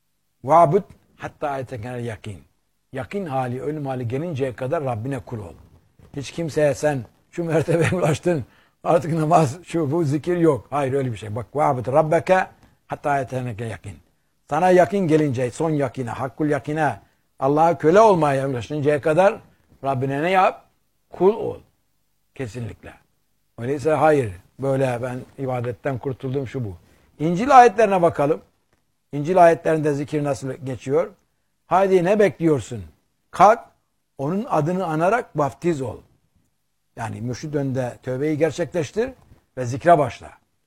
Va'bud hatta ayetekenel yakin. Yakin hali, ölüm hali gelinceye kadar Rabbine kul ol. Hiç kimseye sen şu mertebeye ulaştın, artık namaz, şu bu zikir yok. Hayır öyle bir şey. Bak va'bud rabbeke hatta ayetekenel yakin. Sana yakin gelince, son yakine, hakkul yakine, Allah'a köle olmaya ulaşıncaya kadar Rabbine ne yap? Kul ol. Kesinlikle. Öyleyse hayır. Böyle ben ibadetten kurtuldum şu bu. İncil ayetlerine bakalım. İncil ayetlerinde zikir nasıl geçiyor? Haydi ne bekliyorsun? Kalk, onun adını anarak vaftiz ol. Yani mürşid önünde tövbeyi gerçekleştir ve zikre başla.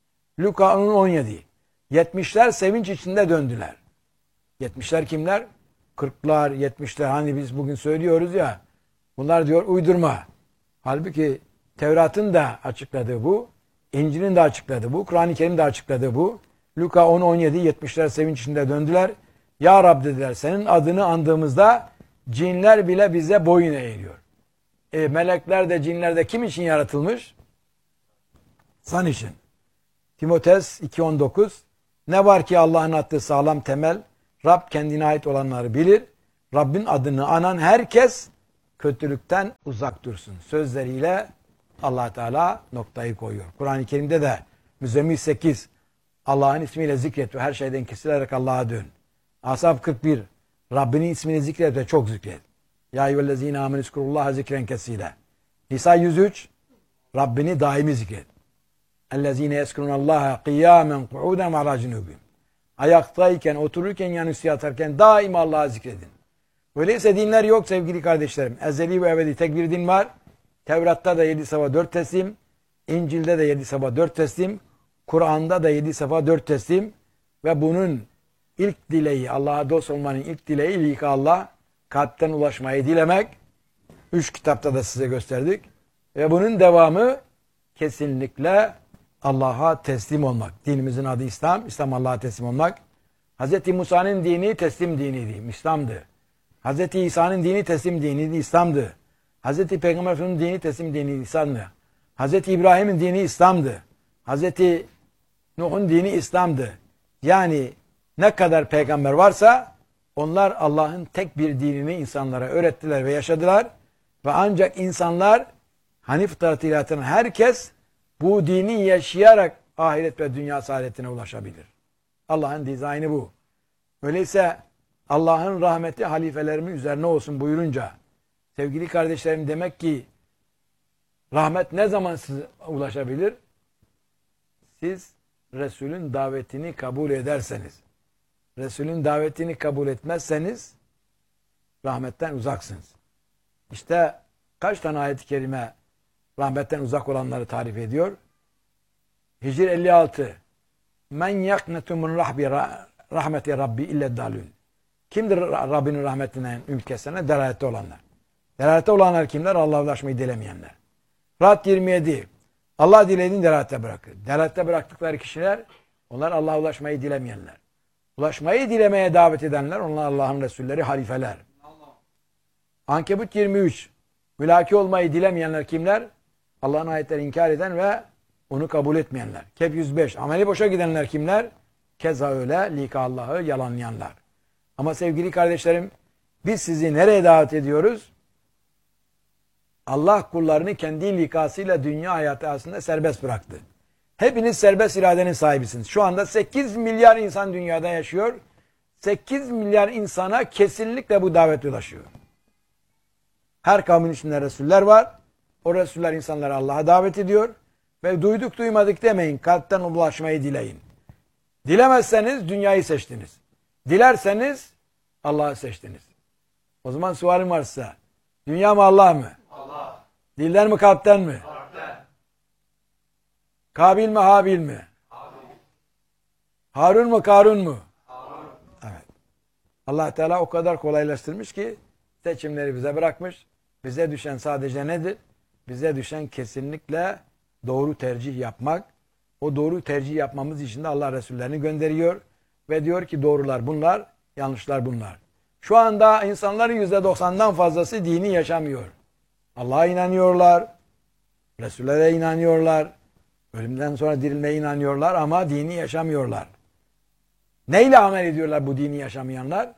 Luka on yedi. Yetmişler sevinç içinde döndüler. Yetmişler kimler? Kırklar, yetmişler. Hani biz bugün söylüyoruz ya. Bunlar diyor uydurma. Halbuki Tevrat'ın da açıkladığı bu. İncil'in de açıkladığı bu. Kur'an-ı Kerim de açıkladığı bu. Luka on on yedi. Yetmişler sevinç içinde döndüler. Ya Rab dediler. Senin adını andığımızda cinler bile bize boyun eğiyor. E, melekler de cinler de kim için yaratılmış? San için. Timoteus iki on dokuz. Ne var ki Allah'ın attığı sağlam temel Rab kendine ait olanları bilir. Rabbin adını anan herkes kötülükten uzak dursun. Sözleriyle Allah Teala noktayı koyuyor. Kur'an-ı Kerim'de de Müzzemmil sekiz Allah'ın ismiyle zikret ve her şeyden kesilerek Allah'a dön. Ashab kırk bir Rabbinin ismini zikret ve çok zikret. Ya eyyühellezine amenü zkurullaha zikren kesile. Nisa yüz üç Rabbini daimi zikret. Ellezine yezkurunallaha kıyamen ku'uden ve ala cunubihim. Ayaktayken, otururken, yan üstü yatarken daima Allah'ı zikredin. Öyleyse dinler yok sevgili kardeşlerim. Ezeli ve ebedi tek bir din var. Tevrat'ta da yedi sabah dört teslim. İncil'de de yedi sabah dört teslim. Kur'an'da da yedi sabah dört teslim. Ve bunun ilk dileği, Allah'a dost olmanın ilk dileği ilk Allah, kalpten ulaşmayı dilemek. Üç kitapta da size gösterdik. Ve bunun devamı kesinlikle Allah'a teslim olmak. Dinimizin adı İslam. İslam Allah'a teslim olmak. Hz. Musa'nın dini teslim diniydi. İslam'dı. Hz. İsa'nın dini teslim diniydi. İslam'dı. Hz. Peygamber Efendimiz'in dini teslim diniydi. İslam'dı. Hz. İbrahim'in dini İslam'dı. Hz. Nuh'un dini İslam'dı. Yani ne kadar peygamber varsa onlar Allah'ın tek bir dinini insanlara öğrettiler ve yaşadılar. Ve ancak insanlar Hanif fıtratıyla yatan herkes bu dini yaşayarak ahiret ve dünya saadetine ulaşabilir. Allah'ın dizaynı bu. Öyleyse Allah'ın rahmeti halifelerimin üzerine olsun buyurunca sevgili kardeşlerim demek ki rahmet ne zaman size ulaşabilir? Siz Resul'ün davetini kabul ederseniz. Resul'ün davetini kabul etmezseniz rahmetten uzaksınız. İşte kaç tane ayet-i kerime rahmetten uzak olanları tarif ediyor? Hicr elli altı Men yaknetu min rahmeti Rabbi ille dalun. Kimdir Rabbinin rahmetinden ümit kesene? Delalette olanlar. Delalette olanlar kimler? Allah'a ulaşmayı dilemeyenler. Ra'd yirmi yedi Allah dilediğini delalette bırakır. Delalette bıraktıkları kişiler onlar Allah'a ulaşmayı dilemeyenler. Ulaşmayı dilemeye davet edenler onlar Allah'ın Resulleri, halifeler. Ankebut yirmi üç Mülaki olmayı dilemeyenler kimler? Allah'ın ayetleri inkar eden ve onu kabul etmeyenler. Kehf yüz beş ameli boşa gidenler kimler? Keza öyle lika Allah'ı yalanlayanlar. Ama sevgili kardeşlerim biz sizi nereye davet ediyoruz? Allah kullarını kendi likasıyla dünya hayatı aslında serbest bıraktı. Hepiniz serbest iradenin sahibisiniz. Şu anda sekiz milyar insan dünyada yaşıyor. sekiz milyar insana kesinlikle bu davet ulaşıyor. Her kavmin içinde Resuller var. O Resuller insanları Allah'a davet ediyor. Ve duyduk duymadık demeyin. Kalpten ulaşmayı dileyin. Dilemezseniz dünyayı seçtiniz. Dilerseniz Allah'ı seçtiniz. O zaman sualim var size. Dünya mı Allah mı? Allah. Dilden mi kalpten mi? Kalpten. Kabil mi Habil mi? Habil. Harun mu Karun mu? Harun. Evet. Allah Teala o kadar kolaylaştırmış ki seçimleri bize bırakmış. Bize düşen sadece nedir? Bize düşen kesinlikle doğru tercih yapmak. O doğru tercih yapmamız için de Allah Resullerini gönderiyor. Ve diyor ki doğrular bunlar, yanlışlar bunlar. Şu anda insanların yüzde doksandan fazlası dini yaşamıyor. Allah'a inanıyorlar. Resullere inanıyorlar. Ölümden sonra dirilmeye inanıyorlar ama dini yaşamıyorlar. Neyle amel ediyorlar bu dini yaşamayanlar?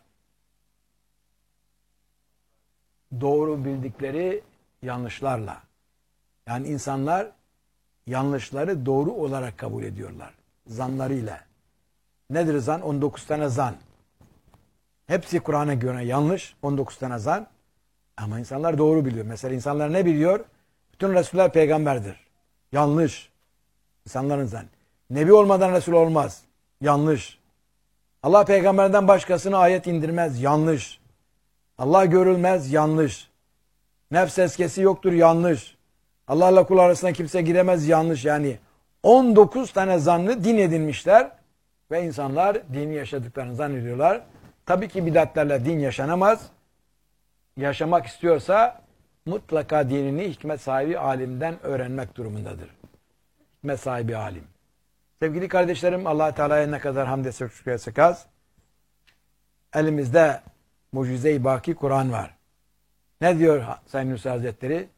Doğru bildikleri yanlışlarla. Yani insanlar yanlışları doğru olarak kabul ediyorlar. Zanlarıyla. Nedir zan? on dokuz tane zan. Hepsi Kur'an'a göre yanlış. on dokuz tane zan. Ama insanlar doğru biliyor. Mesela insanlar ne biliyor? Bütün Resuller peygamberdir. Yanlış. İnsanların zan. Nebi olmadan Resul olmaz. Yanlış. Allah peygamberden başkasına ayet indirmez. Yanlış. Allah görülmez. Yanlış. Nefs eskesi yoktur. Yanlış. Allah'la kul arasında kimse giremez. Yanlış. Yani on dokuz tane zannı din edinmişler ve insanlar dini yaşadıklarını zannediyorlar. Tabii ki bidatlerle din yaşanamaz. Yaşamak istiyorsa mutlaka dinini hikmet sahibi alimden öğrenmek durumundadır. Hikmet sahibi alim. Sevgili kardeşlerim, Allah Teala'ya ne kadar hamd etsek şükür etsek az. Elimizde mucize-i baki Kur'an var. Ne diyor Sayın Nursi Hazretleri?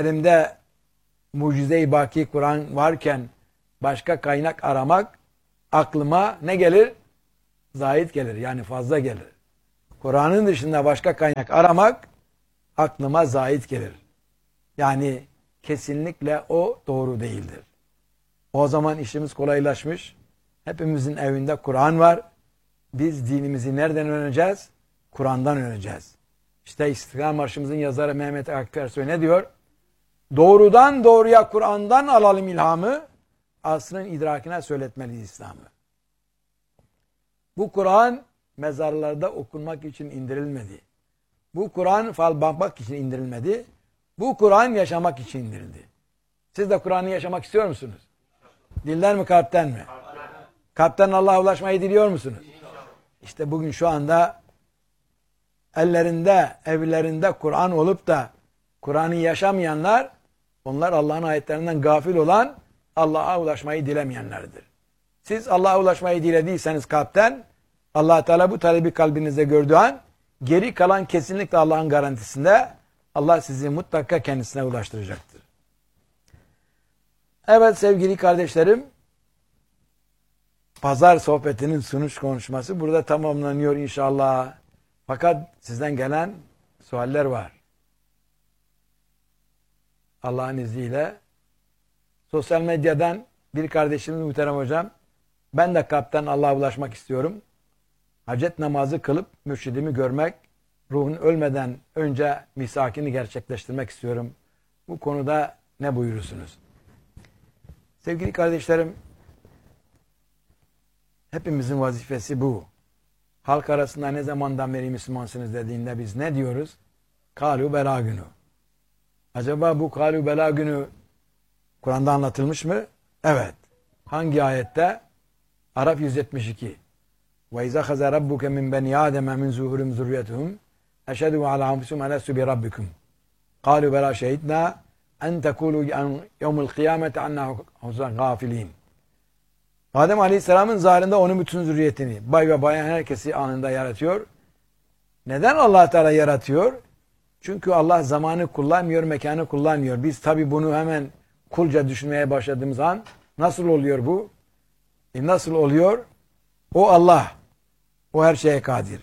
Elimde mucize-i baki Kur'an varken başka kaynak aramak aklıma ne gelir? Zahit gelir. Yani fazla gelir. Kur'an'ın dışında başka kaynak aramak aklıma zahit gelir. Yani kesinlikle o doğru değildir. O zaman işimiz kolaylaşmış. Hepimizin evinde Kur'an var. Biz dinimizi nereden öğreneceğiz? Kur'an'dan öğreneceğiz. İşte İstiklal Marşımızın yazarı Mehmet Akif Ersoy ne diyor? Doğrudan doğruya Kur'an'dan alalım ilhamı, asrın idrakine söyletmeliyiz İslam'ı. Bu Kur'an mezarlarda okunmak için indirilmedi. Bu Kur'an fal bakmak için indirilmedi. Bu Kur'an yaşamak için indirildi. Siz de Kur'an'ı yaşamak istiyor musunuz? Dilden mi, kalpten mi? Kalpten Allah'a ulaşmayı diliyor musunuz? İşte bugün şu anda ellerinde, evlerinde Kur'an olup da Kur'an'ı yaşamayanlar, onlar Allah'ın ayetlerinden gafil olan, Allah'a ulaşmayı dilemeyenlerdir. Siz Allah'a ulaşmayı dilediyseniz kalpten, Allah Teala bu talebi kalbinizde gördüğü an, geri kalan kesinlikle Allah'ın garantisinde, Allah sizi mutlaka kendisine ulaştıracaktır. Evet sevgili kardeşlerim, pazar sohbetinin sunuş konuşması burada tamamlanıyor inşallah. Fakat sizden gelen sualler var. Allah'ın izniyle sosyal medyadan bir kardeşimiz muhterem hocam, ben de kalpten Allah'a ulaşmak istiyorum. Hacet namazı kılıp mürşidimi görmek, ruhun ölmeden önce misakini gerçekleştirmek istiyorum. Bu konuda ne buyurursunuz? Sevgili kardeşlerim, hepimizin vazifesi bu. Halk arasında ne zamandan beri Müslümansınız dediğinde biz ne diyoruz? Kâlû belâ günü. Acaba bu kâlû belâ günü Kur'an'da anlatılmış mı? Evet. Hangi ayette? Araf yüz yetmiş iki. وَاِذَا خَزَى رَبُّكَ مِنْ بَنِي آدَمَ مِنْ زُهُرِمْ زُرِّيَّتُهُمْ اَشَهَدُوا عَلَى أَنْفُسِهِمْ أَلَسْتُ بِرَبِّكُمْ قَالُوا بَلَا شَهِدْنَا اَنْ تَقُولُوا يَوْمُ الْقِيَامَةِ عَنَّا غَافِلِينَ. Adem Aleyhisselam'ın zahirinde onun bütün zürriyetini, bay ve bayan herkesi anında yaratıyor. Neden Allah Teala yaratıyor? Çünkü Allah zamanı kullanmıyor, mekanı kullanmıyor. Biz tabi bunu hemen kulca düşünmeye başladığımız an nasıl oluyor bu? E nasıl oluyor? O Allah. O her şeye kadir.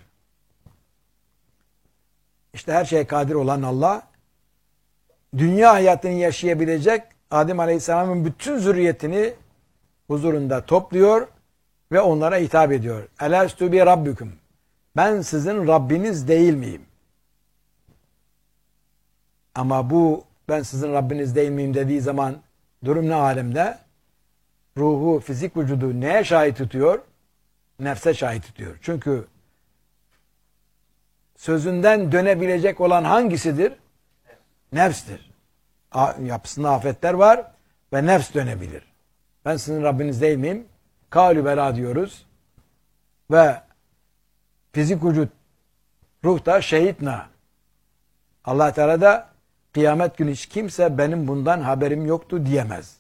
İşte her şeye kadir olan Allah, dünya hayatını yaşayabilecek Adem Aleyhisselam'ın bütün zürriyetini huzurunda topluyor ve onlara hitap ediyor. Elestü bi rabbüküm. Ben sizin Rabbiniz değil miyim? Ama bu ben sizin Rabbiniz değil miyim dediği zaman durum ne alemde? Ruhu, fizik vücudu neye şahit tutuyor? Nefse şahit tutuyor. Çünkü sözünden dönebilecek olan hangisidir? Nefstir. Yapısında afetler var ve nefs dönebilir. Ben sizin Rabbiniz değil miyim? Kâlü belâ diyoruz. Ve fizik vücut, ruh da şehitna. Allah Teala da kıyamet günü hiç kimse benim bundan haberim yoktu diyemez.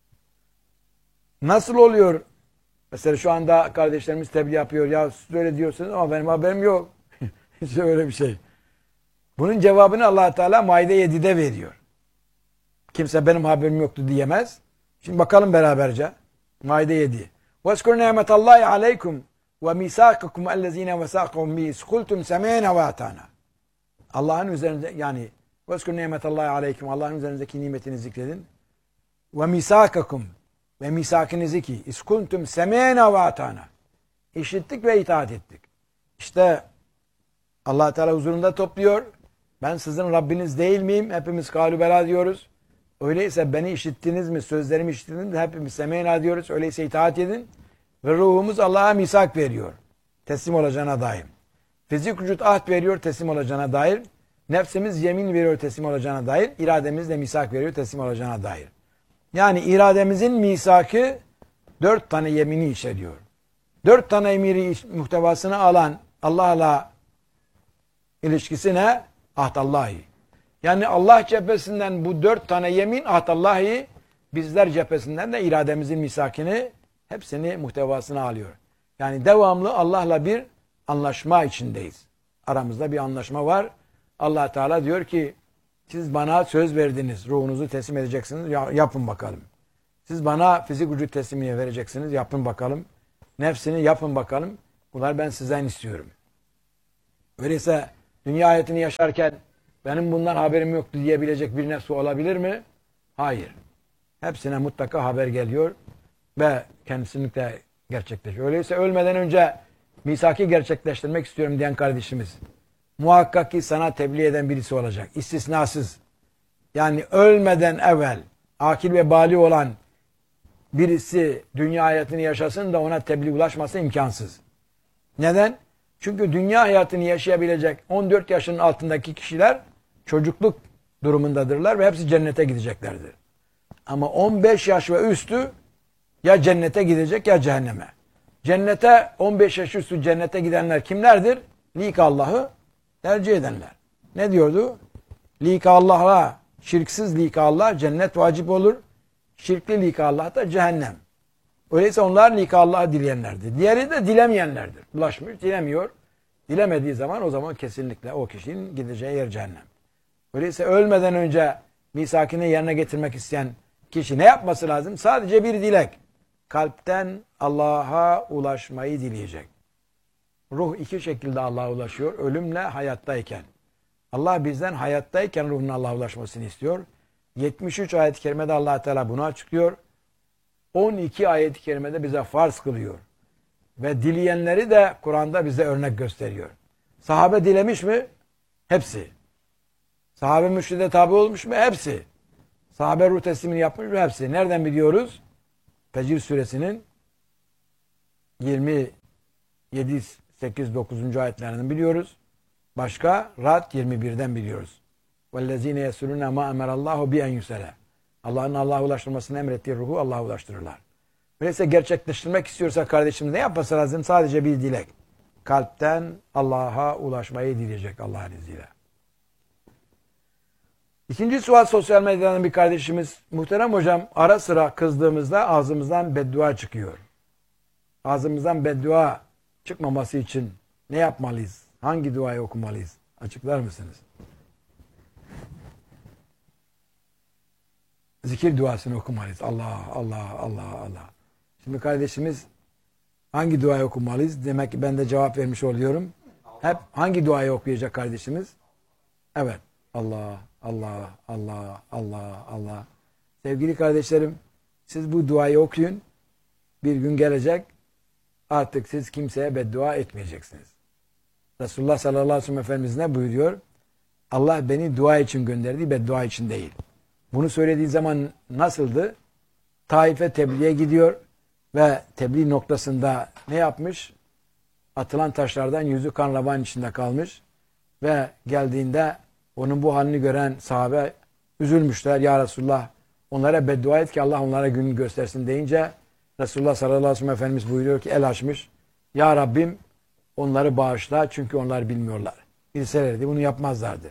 Nasıl oluyor? Mesela şu anda kardeşlerimiz tebliğ yapıyor. Ya siz öyle diyorsunuz ama benim haberim yok. Hiç öyle bir şey. Bunun cevabını Allah Teala Maide yedide veriyor. Kimse benim haberim yoktu diyemez. Şimdi bakalım beraberce. Maide yedi. وَاسْكُرْ نِعْمَةَ اللّٰهِ عَلَيْكُمْ وَمِسَاقَكُمْ اَلَّذ۪ينَ وَسَاقَهُمْ بِهِ اسْقُلْتُمْ سَمَيْنَ وَاَتَانَ. Allah'ın üzerinde yani وَاسْكُرْ نِعْمَةَ اللّٰهِ عَلَيْكُمْ Allah'ın üzerindeki nimetini zikredin. وَمِسَاقَكُمْ ve misakinizi ki iskuntum semena ve atana. İşittik ve itaat ettik. İşte Allah Teala huzurunda topluyor. Ben sizin Rabbiniz değil miyim? Hepimiz kâlü belâ diyoruz. Öyleyse beni işittiniz mi? Sözlerimi işittiniz mi? Hepimiz semena diyoruz. Öyleyse itaat edin. Ve ruhumuz Allah'a misak veriyor. Teslim olacağına dair. Fizik vücut ahd veriyor. Teslim olacağına dair. Nefsimiz yemin veriyor. Teslim olacağına dair. İrademiz de misak veriyor. Teslim olacağına dair. Yani irademizin misakı dört tane yemini içeriyor. Dört tane emiri muhtevasını alan Allah'la ilişkisi ne? Ahdallahi. Yani Allah cephesinden bu dört tane yemin ahdallahi, bizler cephesinden de irademizin misakini hepsini muhtevasına alıyor. Yani devamlı Allah'la bir anlaşma içindeyiz. Aramızda bir anlaşma var. Allah Teala diyor ki siz bana söz verdiniz. Ruhunuzu teslim edeceksiniz. Yapın bakalım. Siz bana fizik vücut teslimini vereceksiniz. Yapın bakalım. nefsini yapın bakalım. Bunlar ben sizden istiyorum. Öyleyse dünya hayatını yaşarken benim bundan haberim yoktu diyebilecek bir nefsi olabilir mi? Hayır. Hepsine mutlaka haber geliyor ve kesinlikle gerçekleşiyor. Öyleyse ölmeden önce misaki gerçekleştirmek istiyorum diyen kardeşimiz muhakkak ki sana tebliğ eden birisi olacak. İstisnasız. Yani ölmeden evvel akil ve bali olan birisi dünya hayatını yaşasın da ona tebliğ ulaşması imkansız. Neden? Çünkü dünya hayatını yaşayabilecek on dört yaşının altındaki kişiler çocukluk durumundadırlar ve hepsi cennete gideceklerdir. Ama on beş yaş ve üstü ya cennete gidecek ya cehenneme. Cennete on beş yaş üstü cennete gidenler kimlerdir? Lik Allah'ı tercih edenler. Ne diyordu? Lik Allah'a, şirksiz lik Allah cennet vacip olur. Şirkli lik Allah da cehennem. Öyleyse onlar lik Allah'ı dileyenlerdir. Diğeri de dilemeyenlerdir. Ulaşmış, dilemiyor. Dilemediği zaman o zaman kesinlikle o kişinin gideceği yer cehennem. Öyleyse ölmeden önce misakini yerine getirmek isteyen kişi ne yapması lazım? Sadece bir dilek. Kalpten Allah'a ulaşmayı dileyecek. Ruh iki şekilde Allah'a ulaşıyor. Ölümle hayattayken. Allah bizden hayattayken ruhun Allah'a ulaşmasını istiyor. yetmiş üç ayet-i kerimede Allah Teala bunu açıklıyor. on iki ayet-i kerimede bize farz kılıyor. Ve dileyenleri de Kur'an'da bize örnek gösteriyor. Sahabe dilemiş mi? Hepsi. Sahabe mürşide tabi olmuş mu? Hepsi. Sahabe ruh teslimini yapmış mı? Hepsi. Nereden biliyoruz? Fecr suresinin yirmi yedi, sekiz, dokuzuncu ayetlerinden biliyoruz. Başka Ra'd yirmi birden biliyoruz. وَالَّذ۪ينَ يَسُلُونَ مَا اَمَرَ اللّٰهُ بِاَنْ يُسَلَى Allah'ın Allah'a ulaştırmasını emrettiği ruhu Allah'a ulaştırırlar. Öyleyse gerçekleştirmek istiyorsa kardeşimiz ne yapması lazım? Sadece bir dilek. Kalpten Allah'a ulaşmayı dileyecek Allah'ın izniyle. İkinci sual sosyal medyadan bir kardeşimiz. Muhterem hocam ara sıra kızdığımızda ağzımızdan beddua çıkıyor. Ağzımızdan beddua çıkmaması için ne yapmalıyız? Hangi duayı okumalıyız? Açıklar mısınız? Zikir duasını okumalıyız. Allah, Allah, Allah, Allah. Şimdi kardeşimiz hangi duayı okumalıyız? Demek ki ben de cevap vermiş oluyorum. Hep hangi duayı okuyacak kardeşimiz? Evet. Allah, Allah, Allah, Allah, Allah. Sevgili kardeşlerim, siz bu duayı okuyun. Bir gün gelecek, artık siz kimseye beddua etmeyeceksiniz. Resulullah sallallahu aleyhi ve sellem Efendimiz ne buyuruyor? Allah beni dua için gönderdi, beddua için değil. Bunu söylediği zaman nasıldı? Taif'e tebliğe gidiyor ve tebliğ noktasında ne yapmış? Atılan taşlardan yüzü kan revan içinde kalmış ve geldiğinde onun bu halini gören sahabe üzülmüşler. Ya Resulullah onlara beddua et ki Allah onlara gününü göstersin deyince Resulullah sallallahu aleyhi ve sellem Efendimiz buyuruyor ki el açmış. Ya Rabbim onları bağışla çünkü onlar bilmiyorlar. Bilselerdi bunu yapmazlardı.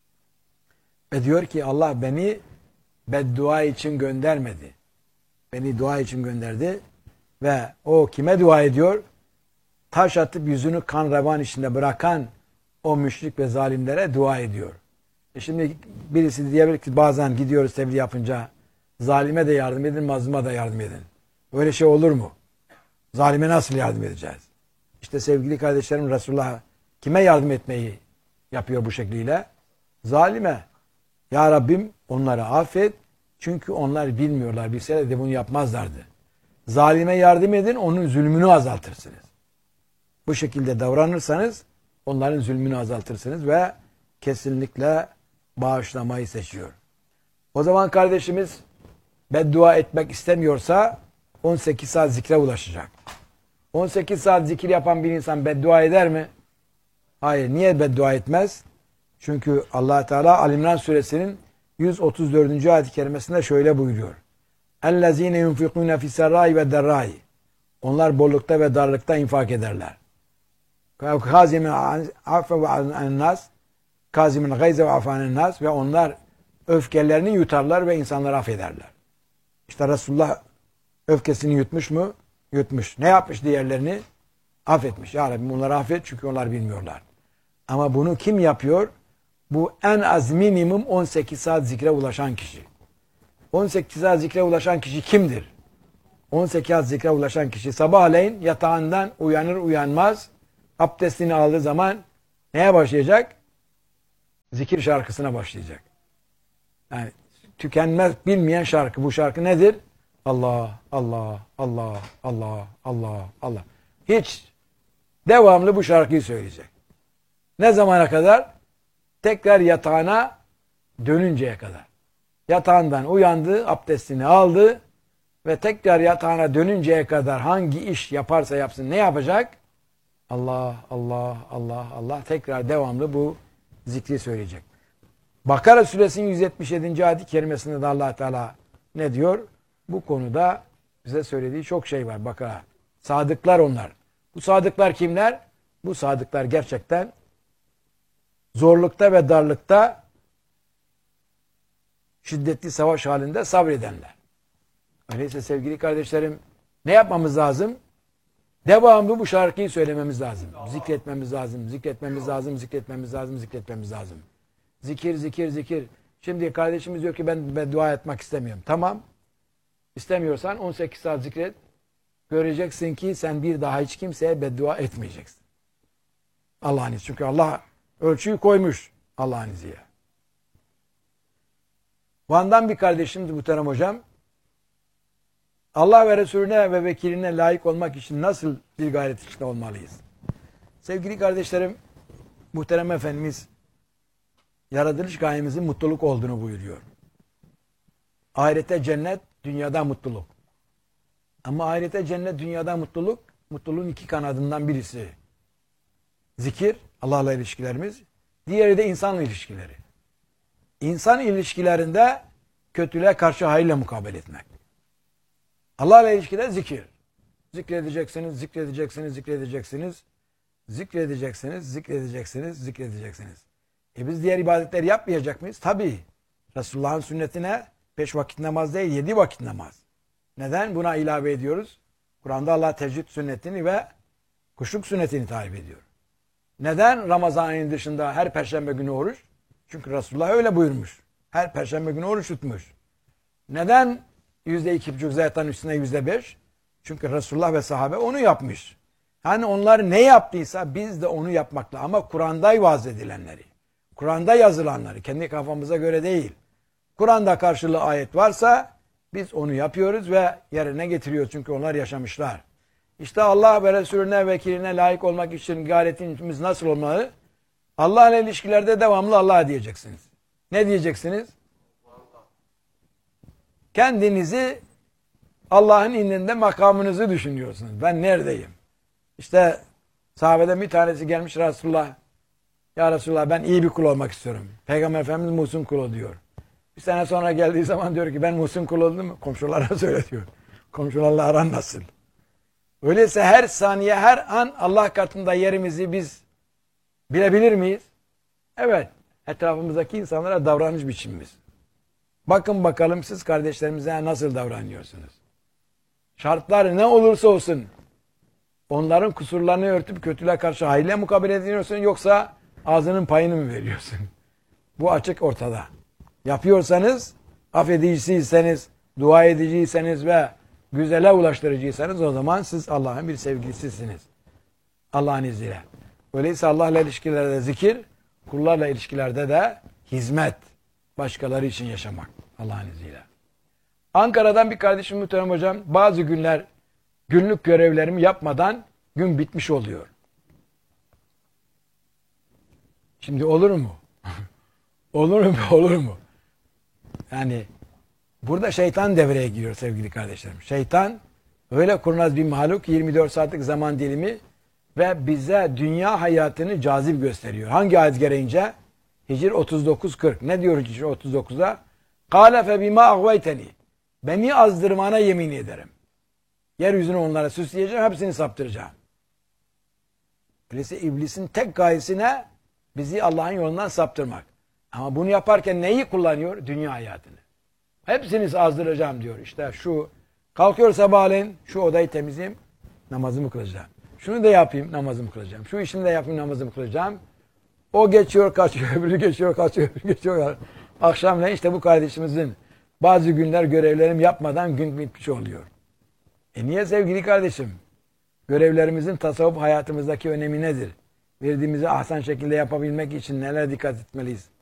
Ve diyor ki Allah beni beddua için göndermedi. Beni dua için gönderdi ve o kime dua ediyor? Taş atıp yüzünü kan revan içinde bırakan o müşrik ve zalimlere dua ediyor. E şimdi birisi diyebilir ki bazen gidiyoruz tebliğ yapınca zalime de yardım edin, mazluma da yardım edin. Böyle şey olur mu? Zalime nasıl yardım edeceğiz? İşte sevgili kardeşlerim Resulullah kime yardım etmeyi yapıyor bu şekliyle? Zalime. Ya Rabbim onları affet çünkü onlar bilmiyorlar. Bilseler de bunu yapmazlardı. Zalime yardım edin, onun zulmünü azaltırsınız. Bu şekilde davranırsanız onların zulmünü azaltırsınız ve kesinlikle bağışlamayı seçiyor. O zaman kardeşimiz beddua etmek istemiyorsa on sekiz saat zikre ulaşacak. on sekiz saat zikir yapan bir insan beddua eder mi? Hayır. Niye beddua etmez? Çünkü Allah Teala Ali İmran suresinin yüz otuz dördüncü ayet-i kerimesinde şöyle buyuruyor. اَلَّذ۪ينَ يُنْفِقُونَ فِي السَّرَّاءِ وَالدَّرَّاءِ Onlar bollukta ve darlıkta infak ederler. كَازِمٍ عَفَّ عَنْ النَّاسِ Kazimin gayze ve afanen nas ve onlar öfkelerini yutarlar ve insanları affederler. İşte Resulullah öfkesini yutmuş mu? Yutmuş. Ne yapmış diğerlerini? Affetmiş. Ya Rabbi onları affet çünkü onlar bilmiyorlar. Ama bunu kim yapıyor? Bu en az minimum on sekiz saat zikre ulaşan kişi. on sekiz saat zikre ulaşan kişi kimdir? on sekiz zikre ulaşan kişi sabahleyin yatağından uyanır uyanmaz abdestini aldığı zaman neye başlayacak? Zikir şarkısına başlayacak. Yani tükenmez bilmeyen şarkı. Bu şarkı nedir? Allah, Allah, Allah, Allah, Allah, Allah. Hiç devamlı bu şarkıyı söyleyecek. Ne zamana kadar? Tekrar yatağına dönünceye kadar. Yatağından uyandı, abdestini aldı ve tekrar yatağına dönünceye kadar hangi iş yaparsa yapsın ne yapacak? Allah, Allah, Allah, Allah. Tekrar devamlı bu zikri söyleyecek. Bakara suresinin yüz yetmiş yedinci ayet-i kerimesinde de Allah Teala ne diyor? Bu konuda bize söylediği çok şey var. Bakara. Sadıklar onlar. Bu sadıklar kimler? Bu sadıklar gerçekten zorlukta ve darlıkta şiddetli savaş halinde sabredenler. Öyleyse sevgili kardeşlerim ne yapmamız lazım? Devamlı bu şarkıyı söylememiz lazım. Zikretmemiz lazım, zikretmemiz lazım, zikretmemiz lazım, zikretmemiz lazım. Zikir, zikir, zikir. Şimdi kardeşimiz diyor ki ben beddua etmek istemiyorum. Tamam. İstemiyorsan on sekiz saat zikret. Göreceksin ki sen bir daha hiç kimseye beddua etmeyeceksin. Allah'ın izniyle. Çünkü Allah ölçüyü koymuş Allah'ın izniyle. Van'dan bir kardeşimdi muhterem hocam. Allah ve Resulüne ve vekiline layık olmak için nasıl bir gayret içinde olmalıyız? Sevgili kardeşlerim, muhterem Efendimiz yaratılış gayemizin mutluluk olduğunu buyuruyor. Ahirete cennet, dünyada mutluluk. Ama ahirete cennet, dünyada mutluluk, mutluluğun iki kanadından birisi. Zikir, Allah'la ilişkilerimiz. Diğeri de insanla ilişkileri. İnsan ilişkilerinde kötülüğe karşı hayırla mukabele etmek. Allah'la ilişkide zikir. Zikredeceksiniz, zikredeceksiniz, zikredeceksiniz. Zikredeceksiniz, zikredeceksiniz, zikredeceksiniz. E biz diğer ibadetleri yapmayacak mıyız? Tabii. Resulullah'ın sünnetine beş vakit namaz değil, yedi vakit namaz. Neden? Buna ilave ediyoruz. Kur'an'da Allah tecvid sünnetini ve kuşluk sünnetini tarif ediyor. Neden Ramazan ayının dışında her perşembe günü oruç? Çünkü Resulullah öyle buyurmuş. Her perşembe günü oruç tutmuş. Neden yüzde iki buçuk zaten üstüne yüzde beş? Çünkü Resulullah ve sahabe onu yapmış. Yani onlar ne yaptıysa biz de onu yapmakla. Ama Kur'an'da vaz edilenleri, Kur'an'da yazılanları, kendi kafamıza göre değil. Kur'an'da karşılığı ayet varsa biz onu yapıyoruz ve yerine getiriyoruz. Çünkü onlar yaşamışlar. İşte Allah ve Resulüne vekiline layık olmak için gayretimiz nasıl olmalı? Allah ile ilişkilerde devamlı Allah diyeceksiniz. Ne diyeceksiniz? Kendinizi Allah'ın indinde makamınızı düşünüyorsunuz. Ben neredeyim? İşte sahabeden bir tanesi gelmiş Resulullah. Ya Resulullah ben iyi bir kul olmak istiyorum. Peygamber Efendimiz Muhsin kulu diyor. Bir sene sonra geldiği zaman diyor ki ben Muhsin kul oldum mu? Komşulara söyle diyor. Komşularla aran nasıl? Öyleyse her saniye her an Allah katında yerimizi biz bilebilir miyiz? Evet. Etrafımızdaki insanlara davranış biçimimiz. Bakın bakalım siz kardeşlerimize nasıl davranıyorsunuz? Şartlar ne olursa olsun onların kusurlarını örtüp kötülüğe karşı hayırla mukabele ediyorsun yoksa ağzının payını mı veriyorsun? Bu açık ortada. Yapıyorsanız, affediciyseniz, dua ediciyseniz ve güzele ulaştırıcıysanız o zaman siz Allah'ın bir sevgilisisiniz. Allah'ın izniyle. Öyleyse Allah'la ilişkilerde zikir, kullarla ilişkilerde de hizmet. Başkaları için yaşamak. Allah'ın izniyle. Ankara'dan bir kardeşim muhterem hocam, bazı günler günlük görevlerimi yapmadan gün bitmiş oluyor. Şimdi olur mu? olur mu? Olur mu? Yani burada şeytan devreye giriyor sevgili kardeşlerim. Şeytan öyle kurnaz bir mahluk, yirmi dört saatlik zaman dilimi ve bize dünya hayatını cazip gösteriyor. Hangi ayet gereğince? Hicr otuz dokuz kırk. Ne diyor Hicr otuz dokuz'a? Kâle fe bimâ agveyteni. Beni azdırmana yemin ederim. Yeryüzünü onlara süsleyeceğim, hepsini saptıracağım. Öyleyse iblisin tek gayesi ne? Bizi Allah'ın yolundan saptırmak. Ama bunu yaparken neyi kullanıyor? Dünya hayatını. Hepsini azdıracağım diyor. İşte şu, kalkıyor sabahleyin, şu odayı temizleyeyim, namazımı kılacağım. Şunu da yapayım, namazımı kılacağım. Şu işini de yapayım, namazımı kılacağım. O geçiyor, kaçıyor, öbürü geçiyor, kaçıyor, öbürü geçiyor. Akşamleyin işte bu kardeşimizin bazı günler görevlerim yapmadan gün bitmiş oluyor. E niye sevgili kardeşim? Görevlerimizin tasavvuf hayatımızdaki önemi nedir? Verdiğimizi ahsen şekilde yapabilmek için neler dikkat etmeliyiz?